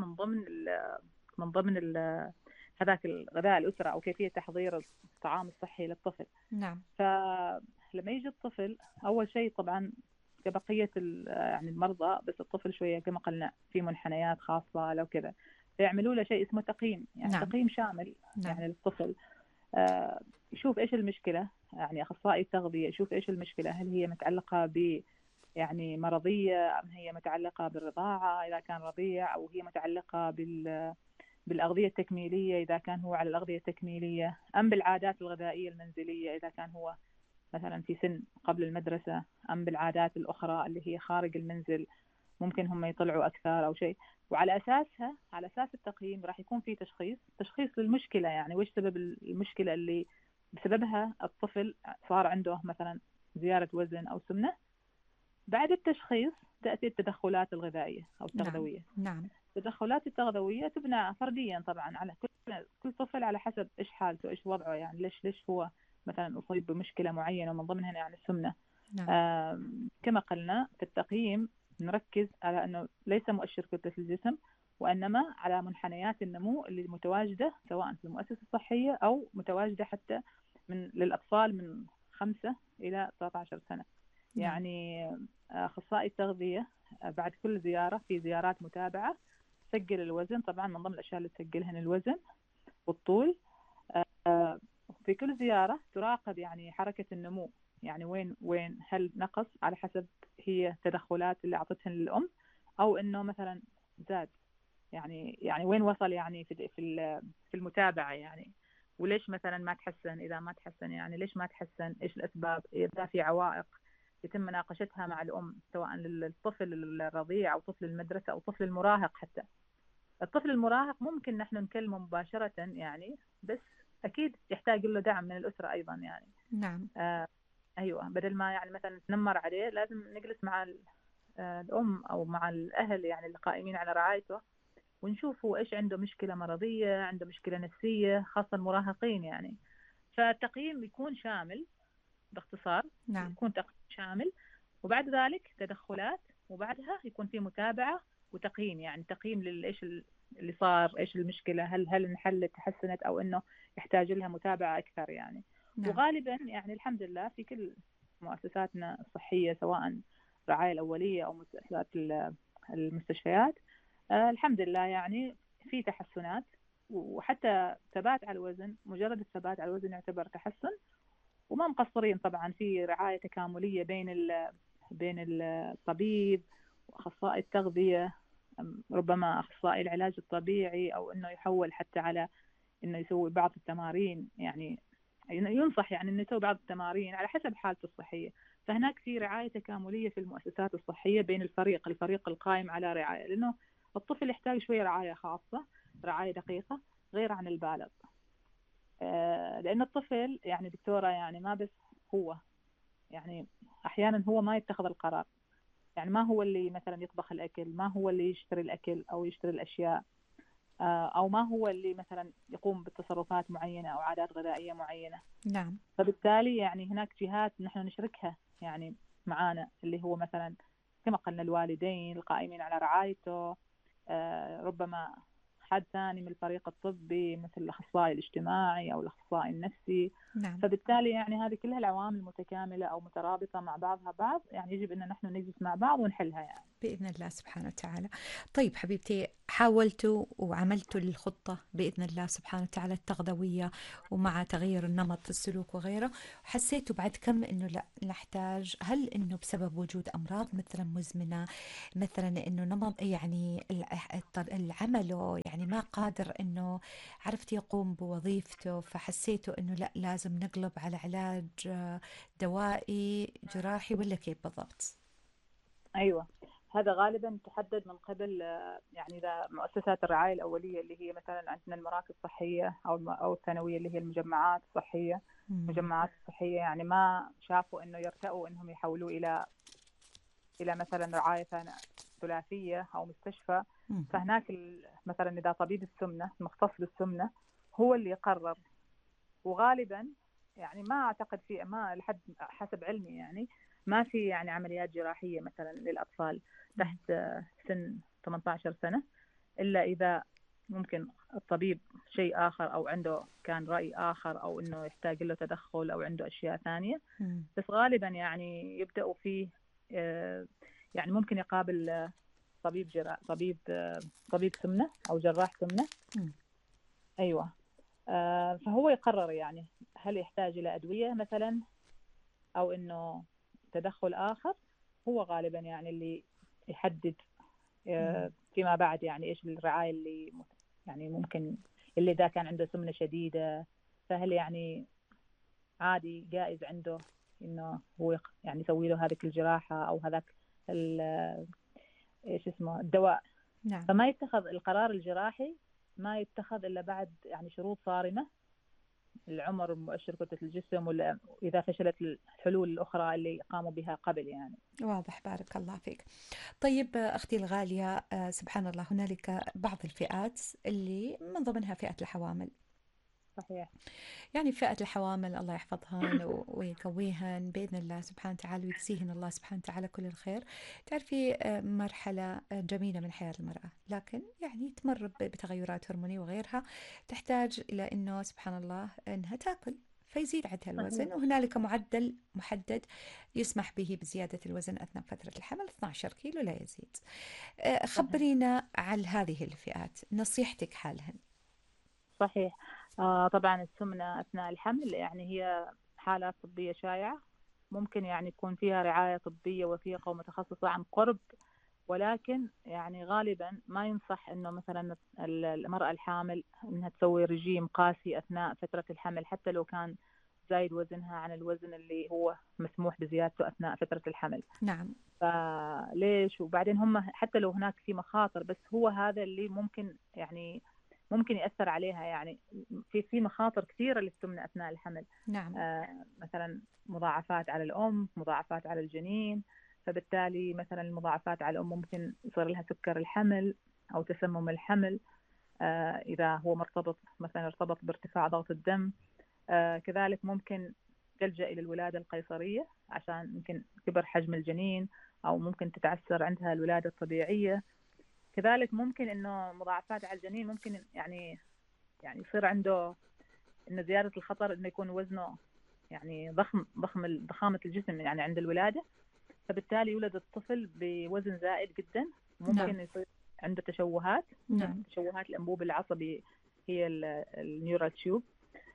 من ضمن هذاك الغذاء الأسرة أو كيفية تحضير الطعام الصحي للطفل.
نعم.
فلما يجي الطفل أول شيء طبعا كبقية يعني المرضى، بس الطفل شوية كما قلنا في منحنيات خاصة لو كذا، فيعملوا له شيء اسمه تقييم، يعني
نعم.
تقييم شامل
نعم.
يعني للطفل. يشوف ايش المشكلة، يعني أخصائي التغذية يشوف ايش المشكلة، هل هي متعلقة ب يعني مرضية، أم هي متعلقة بالرضاعة إذا كان رضيع، أو هي متعلقة بالأغذية التكميلية إذا كان هو على الأغذية التكميلية، أم بالعادات الغذائية المنزلية إذا كان هو مثلا في سن قبل المدرسة، أم بالعادات الأخرى اللي هي خارج المنزل، ممكن هم يطلعوا أكثر أو شيء. وعلى أساسها، على أساس التقييم راح يكون في تشخيص للمشكلة، يعني وش سبب المشكلة اللي بسببها الطفل صار عنده مثلا زيادة وزن أو سمنة. بعد التشخيص تأتي التدخلات الغذائية أو
نعم.
التغذوية.
نعم.
التدخلات التغذوية تبنى فرديا طبعا على كل طفل على حسب إيش حالته إيش وضعه، يعني ليش هو مثلا أصيب بمشكلة معينة ومن ضمنها يعني السمنة.
نعم.
كما قلنا في التقييم نركز على أنه ليس مؤشر كتلة الجسم، وإنما على منحنيات النمو اللي متواجدة سواء في المؤسسة الصحية أو متواجدة حتى للأطفال من 5 إلى 13 سنة.
نعم.
يعني أخصائي التغذية بعد كل زيارة في زيارات متابعة تسجل الوزن، طبعا من ضمن الأشياء اللي تسجلها الوزن والطول. آه، في كل زيارة تراقب يعني حركة النمو، يعني وين هل نقص على حسب هي التدخلات اللي أعطتها للأم، أو إنه مثلا زاد، يعني وين وصل يعني في المتابعة يعني. وليش مثلا ما تحسن، إذا ما تحسن يعني ليش ما تحسن، إيش الأسباب، إذا في عوائق يتم مناقشتها مع الأم سواء للطفل الرضيع أو طفل المدرسة أو طفل المراهق. حتى الطفل المراهق ممكن نحن نكلمه مباشرة يعني، بس أكيد يحتاج له دعم من الأسرة أيضا يعني.
نعم.
آه أيوة، بدل ما يعني مثلا نتنمر عليه لازم نجلس مع الأم أو مع الأهل يعني اللي قائمين على رعايته، ونشوف هو إيش عنده، مشكلة مرضية، عنده مشكلة نفسية، خاصة المراهقين يعني. فالتقييم يكون شامل باختصار،
نعم.
يكون تقييم شامل، وبعد ذلك تدخلات، وبعدها يكون في متابعة وتقييم، يعني تقييم لإيش اللي صار، إيش المشكلة، هل انحلت تحسنت أو إنه يحتاج لها متابعة أكثر يعني.
نعم.
وغالبا يعني الحمد لله في كل مؤسساتنا الصحية سواء الرعاية الأولية أو مؤسسات المستشفيات، الحمد لله يعني في تحسنات، وحتى ثبات على الوزن، مجرد الثبات على الوزن يعتبر تحسن. وما مقصرين طبعا في رعاية تكاملية بين الطبيب وأخصائي التغذية، ربما أخصائي العلاج الطبيعي، أو إنه يحول حتى على إنه يسوي بعض التمارين، يعني ينصح يعني إنه يسوي بعض التمارين على حسب حالته الصحية. فهناك في رعاية تكاملية في المؤسسات الصحية بين الفريق القائم على رعاية، لأنه الطفل يحتاج شوية رعاية خاصة، رعاية دقيقة غير عن البالغ. لأن الطفل يعني دكتورة يعني ما بس هو، يعني أحيانا هو ما يتخذ القرار، يعني ما هو اللي مثلا يطبخ الأكل، ما هو اللي يشتري الأكل أو يشتري الأشياء. أو ما هو اللي مثلا يقوم بتصرفات معينة أو عادات غذائية معينة.
نعم.
فبالتالي يعني هناك جهات نحن نشركها يعني معانا، اللي هو مثلا كما قلنا الوالدين القائمين على رعايته، ربما حد ثاني من الفريق الطبي مثل الأخصائي الاجتماعي أو الأخصائي النفسي.
نعم.
فبالتالي يعني هذه كلها العوامل متكاملة أو مترابطة مع بعضها بعض، يعني يجب أن نحن نجلس مع بعض ونحلها يعني.
بإذن الله سبحانه وتعالى. طيب حبيبتي، حاولتوا وعملتوا الخطة بإذن الله سبحانه وتعالى التغذوية ومع تغيير النمط السلوك وغيره، حسيتوا بعد كم إنه لا نحتاج؟ هل إنه بسبب وجود أمراض مثلا مزمنة، مثلا إنه نمط يعني العمل يعني ما قادر إنه عرفت يقوم بوظيفته، فحسيتوا إنه لا لازم نقلب على علاج دوائي جراحي، ولا كيف بالضبط؟
أيوة، هذا غالبا تحدد من قبل يعني إذا مؤسسات الرعاية الأولية اللي هي مثلا عندنا المراكز الصحية أو الثانوية اللي هي المجمعات الصحية.
مم.
المجمعات الصحية يعني ما شافوا إنه يرتأوا إنهم يحولوا إلى مثلا رعاية ثلاثية أو مستشفى.
مم.
فهناك مثلا إذا طبيب السمنة المختص بالسمنة هو اللي يقرر. وغالبا يعني ما أعتقد في، ما لحد حسب علمي يعني ما في يعني عمليات جراحية مثلا للأطفال
مم.
تحت سن 18 سنة، إلا إذا ممكن الطبيب شيء آخر أو عنده كان رأي آخر أو إنه يحتاج له تدخل أو عنده أشياء ثانية.
مم.
بس غالبا يعني يبدأوا فيه يعني ممكن يقابل طبيب سمنة أو جراح سمنة.
مم.
أيوة. فهو يقرر يعني هل يحتاج إلى أدوية مثلا أو إنه تدخل آخر. هو غالبا يعني اللي يحدد
مم.
فيما بعد يعني إيش الرعاية اللي يعني ممكن، اللي إذا كان عنده سمنة شديدة فهل يعني عادي جائز عنده إنه هو يعني يسوي له هذيك الجراحة أو هذاك إيش اسمه الدواء.
نعم.
فما يتخذ القرار الجراحي، ما يتخذ إلا بعد يعني شروط صارمة، العمر، مؤشر كتلة الجسم، ولا إذا فشلت الحلول الأخرى اللي قاموا بها قبل يعني.
واضح، بارك الله فيك. طيب أختي الغالية، سبحان الله هنالك بعض الفئات اللي من ضمنها فئة الحوامل.
صحيح.
يعني فئة الحوامل الله يحفظهن ويقويهن بإذن الله سبحانه وتعالى، ويجزيهن الله سبحانه وتعالى كل الخير. تعرفي مرحلة جميلة من حياة المرأة، لكن يعني تمر بتغيرات هرمونية وغيرها، تحتاج إلى أنه سبحان الله أنها تاكل، فيزيد عندها
صحيح.
الوزن، وهنالك معدل محدد يسمح به بزيادة الوزن أثناء فترة الحمل 12 كيلو لا يزيد.
صحيح.
خبرينا عن هذه الفئات، نصيحتك حالهن.
صحيح. طبعا السمنة أثناء الحمل يعني هي حالات طبية شائعة، ممكن يعني يكون فيها رعاية طبية وثيقة ومتخصصة عن قرب، ولكن يعني غالبا ما ينصح انه مثلا المرأة الحامل انها تسوي رجيم قاسي اثناء فترة الحمل، حتى لو كان زايد وزنها عن الوزن اللي هو مسموح بزيادته اثناء فترة الحمل.
نعم.
فليش؟ وبعدين هم حتى لو هناك في مخاطر، بس هو هذا اللي ممكن يعني ممكن يأثر عليها يعني. في مخاطر كثيرة للسمنة أثناء الحمل.
نعم.
مثلا مضاعفات على الأم، مضاعفات على الجنين. فبالتالي مثلا المضاعفات على الأم ممكن يصير لها سكر الحمل أو تسمم الحمل، إذا هو مثلا ارتبط بارتفاع ضغط الدم. كذلك ممكن تلجأ إلى الولادة القيصرية عشان يمكن كبر حجم الجنين، أو ممكن تتعثر عندها الولادة الطبيعية. كذلك ممكن إنه مضاعفات على الجنين ممكن يعني يصير عنده إنه زيادة الخطر إنه يكون وزنه يعني ضخامة الجسم يعني عند الولادة، فبالتالي يولد الطفل بوزن زائد جدا.
نعم.
ممكن يصير عنده تشوهات من
نعم.
تشوهات الأنبوب العصبي، هي النيورال تيوب.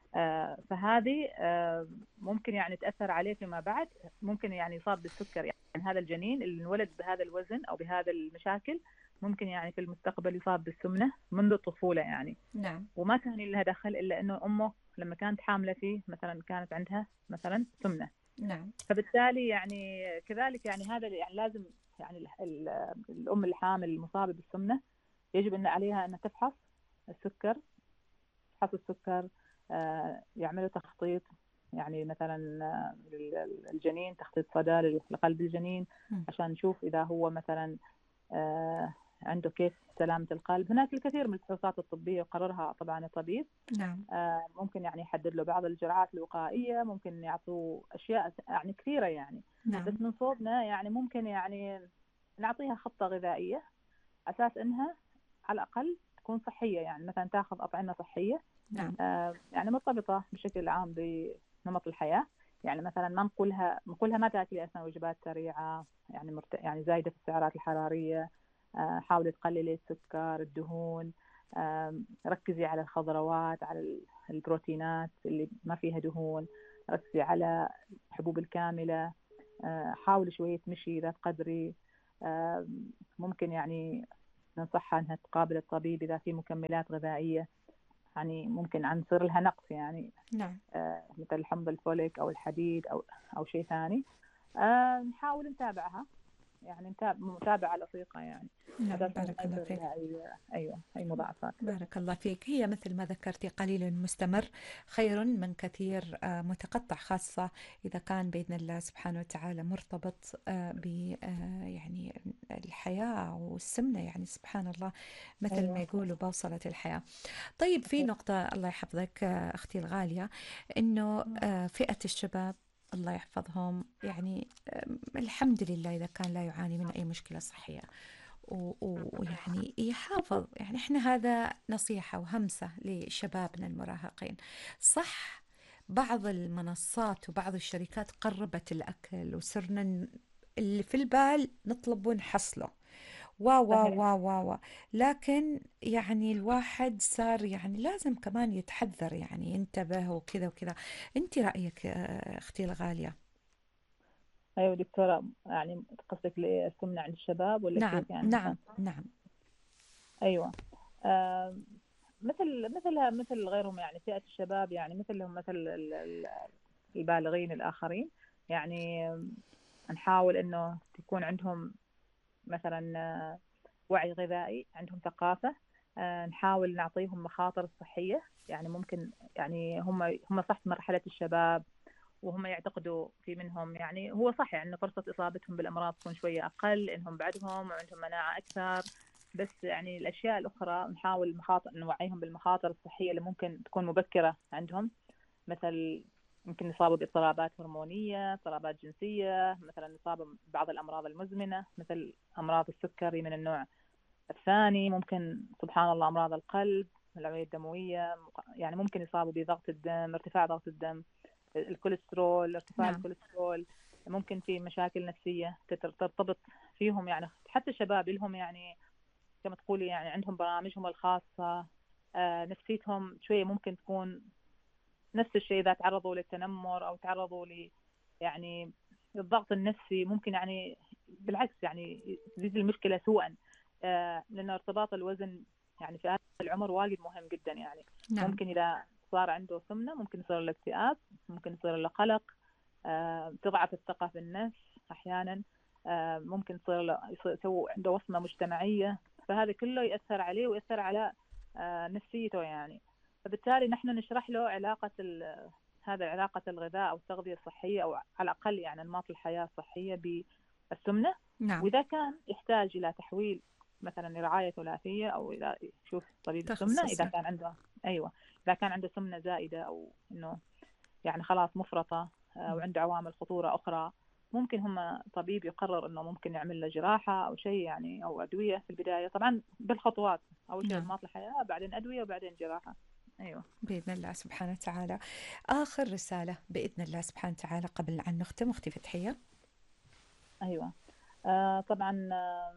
فهذه ممكن يعني تأثر عليه فيما بعد، ممكن يعني يصاب بالسكر. يعني هذا الجنين اللي انولد بهذا الوزن أو بهذا المشاكل ممكن يعني في المستقبل يصاب بالسمنة منذ الطفولة يعني.
نعم.
وما كان لها دخل إلا أنه أمه لما كانت حاملة فيه مثلا كانت عندها مثلا سمنة.
نعم.
فبالتالي يعني كذلك يعني هذا يعني لازم يعني الأم الحامل المصابة بالسمنة يجب أن عليها أن تفحص السكر، تفحص السكر، يعملوا تخطيط يعني مثلا الجنين، تخطيط صدى لقلب الجنين
مم.
عشان نشوف إذا هو مثلا عنده كيس سلامة القلب. هناك الكثير من الفحوصات الطبية يقررها طبعا الطبيب.
نعم
ممكن يعني يحدد له بعض الجرعات الوقائية، ممكن يعطوه أشياء يعني كثيرة يعني. بس
نعم
من صوبنا يعني ممكن يعني نعطيها خطة غذائية أساس إنها على الأقل تكون صحية، يعني مثلا تاخذ أطعمة صحية
نعم
يعني مرتبطة بشكل عام بنمط الحياة. يعني مثلا ما نقولها ما تاكلي أثناء وجبات سريعة، يعني يعني زايدة في السعرات الحرارية. حاولي تقللي السكر، الدهون. ركزي على الخضروات، على البروتينات اللي ما فيها دهون. ركزي على الحبوب الكاملة. حاولي شوية مشي إذا تقدري. ممكن يعني ننصحها أنها تقابل الطبيب إذا في مكملات غذائية يعني ممكن عنصر لها نقص يعني.
نعم
مثل حمض الفوليك أو الحديد أو شيء ثاني. نحاول نتابعها، يعني متابعة لطيفة يعني،
نعم.
أساس إنه
بارك
ما
الله
يصير
فيك.
لها أي مضاعفات.
بارك الله فيك. هي مثل ما ذكرتي، قليل مستمر خير من كثير متقطع، خاصة إذا كان بإذن الله سبحانه وتعالى مرتبط ب يعني الحياة والسمنة، يعني سبحان الله مثل ما
أيوة
يقولوا بوصلة الحياة. طيب في
صحيح.
نقطة الله يحفظك أختي الغالية، إنه فئة الشباب الله يحفظهم، يعني الحمد لله إذا كان لا يعاني من أي مشكلة صحية ويعني يحافظ. يعني احنا هذا نصيحة وهمسة لشبابنا المراهقين. صح، بعض المنصات وبعض الشركات قربت الأكل وصرنا اللي في البال نطلب ونحصله، وا وا
صحيح.
وا وا وا لكن يعني الواحد صار يعني لازم كمان يتحذر، يعني ينتبه وكذا وكذا. انت رأيك اختي الغالية؟
أيوة دكتورة، يعني قصدك السمنة عند الشباب ولا
نعم
كيف يعني
نعم
مثلا؟
نعم
أيوة. مثل غيرهم، يعني فئة الشباب يعني مثلهم مثل البالغين الآخرين. يعني نحاول إنه تكون عندهم مثلا وعي غذائي، عندهم ثقافة. نحاول نعطيهم مخاطر الصحية. يعني ممكن يعني هم صح في مرحلة الشباب، وهم يعتقدوا في منهم، يعني هو صح يعني فرصة إصابتهم بالأمراض تكون شوية أقل، إنهم بعدهم وعندهم مناعة أكثر. بس يعني الأشياء الأخرى نحاول نوعيهم بالمخاطر الصحية اللي ممكن تكون مبكرة عندهم. مثل ممكن يصابوا باضطرابات هرمونية، اضطرابات جنسية، مثلا يصابوا ببعض الأمراض المزمنة مثل أمراض السكري من النوع الثاني. ممكن سبحان الله أمراض القلب، الأوعية الدموية، يعني ممكن يصابوا بضغط الدم، ارتفاع ضغط الدم، الكوليسترول، ارتفاع
نعم
الكوليسترول. ممكن في مشاكل نفسية ترتبط فيهم، يعني حتى الشباب لهم يعني كما تقولي يعني عندهم برامجهم الخاصة. نفسيتهم شوية ممكن تكون نفس الشيء إذا تعرضوا للتنمر أو تعرضوا يعني الضغط النفسي، ممكن يعني بالعكس يعني تزيد المشكلة سوءا. لأن ارتباط الوزن يعني في هذا العمر واجد مهم جدا يعني.
نعم
ممكن إذا صار عنده سمنة ممكن يصير له اكتئاب، ممكن يصير له قلق. تضعف الثقة في النفس أحيانا. ممكن يسوي عنده وصمة مجتمعية. فهذا كله يأثر عليه ويأثر على نفسيته يعني. فبالتالي نحن نشرح له هذا علاقة الغذاء أو التغذية الصحية، أو على الأقل يعني نمط الحياة الصحية بالسمنة.
نعم.
وإذا كان يحتاج إلى تحويل مثلا رعاية ثلاثية، أو إلى يشوف طبيب السمنة إذا
تخصصي.
كان عنده. أيوة، إذا كان عنده سمنة زائدة، أو إنه يعني خلاص مفرطة، وعنده عوامل خطورة أخرى، ممكن هم طبيب يقرر إنه ممكن يعمل له جراحة أو شيء يعني، أو أدوية في البداية طبعا بالخطوات. أول شيء
نعم
نمط الحياة، بعدين أدوية، وبعدين جراحة. أيوة.
بإذن الله سبحانه وتعالى. آخر رسالة بإذن الله سبحانه وتعالى قبل أن نختم أختي فتحية.
أيوة. طبعا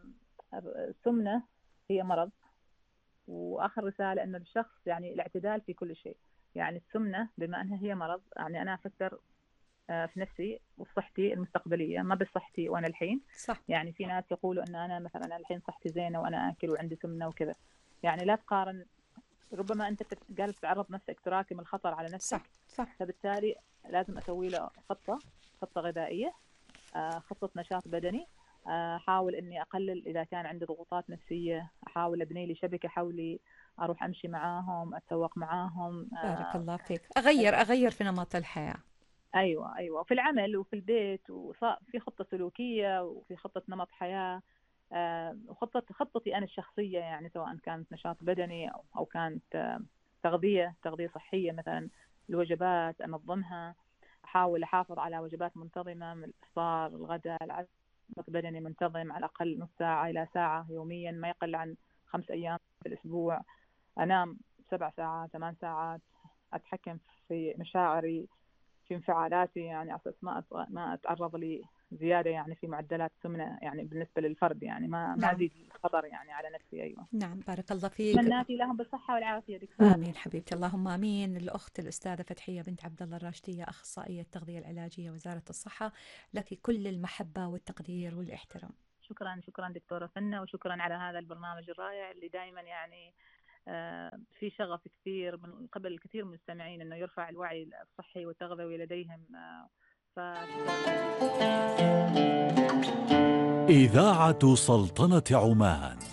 السمنة هي مرض. وآخر رسالة إنه الشخص يعني الاعتدال في كل شيء. يعني السمنة بما أنها هي مرض، يعني أنا أفكر في نفسي وصحتي المستقبلية، ما بصحتي وأنا الحين.
صح
يعني في ناس يقولوا أن أنا مثلا الحين صحتي زينة وأنا آكل وعندي سمنة وكذا. يعني لا تقارن. ربما أنت قال تعرض نفسك تراكم الخطر على
صح
نفسك.
صح.
فبالتالي لازم أسوي له خطة غذائية، خطة نشاط بدني. أحاول إني أقلل إذا كان عندي ضغوطات نفسية، أحاول أبني لي شبكة حولي، أروح أمشي معاهم، أتسوق معاهم.
بارك الله فيك. أغير في نمط الحياة.
أيوة، وفي العمل وفي البيت، وفي خطة سلوكية وفي خطة نمط حياة. خطتي أنا الشخصية يعني، سواء كانت نشاط بدني أو كانت تغذية صحية، مثلا الوجبات أنظمها، أحاول أحافظ على وجبات منتظمة من الإفطار، الغداء، العشاء، نشاط بدني منتظم على الأقل نص ساعة إلى ساعة يوميا، ما يقل عن 5 أيام في الأسبوع. أنام 7 ساعات 8 ساعات. أتحكم في مشاعري، في انفعالاتي، يعني على أساس ما أتعرض لزيادة يعني في معدلات السمنة، يعني بالنسبة للفرد، يعني ما
نعم.
أزيد الخطر يعني على نفسي. أيوة.
نعم، بارك الله فيك.
أتمنى لهم بالصحة والعافية دكتورة.
آمين حبيبتي، اللهم آمين. الأخت الأستاذة فتحية بنت عبد الله الراشدية، أخصائية التغذية العلاجية، وزارة الصحة، لك كل المحبة والتقدير والاحترام.
شكرا دكتورة فنة، وشكرا على هذا البرنامج الرائع اللي دائما يعني في شغف كثير من قبل كثير من المستمعين انه يرفع الوعي الصحي والتغذوي لديهم.
إذاعة سلطنة عمان.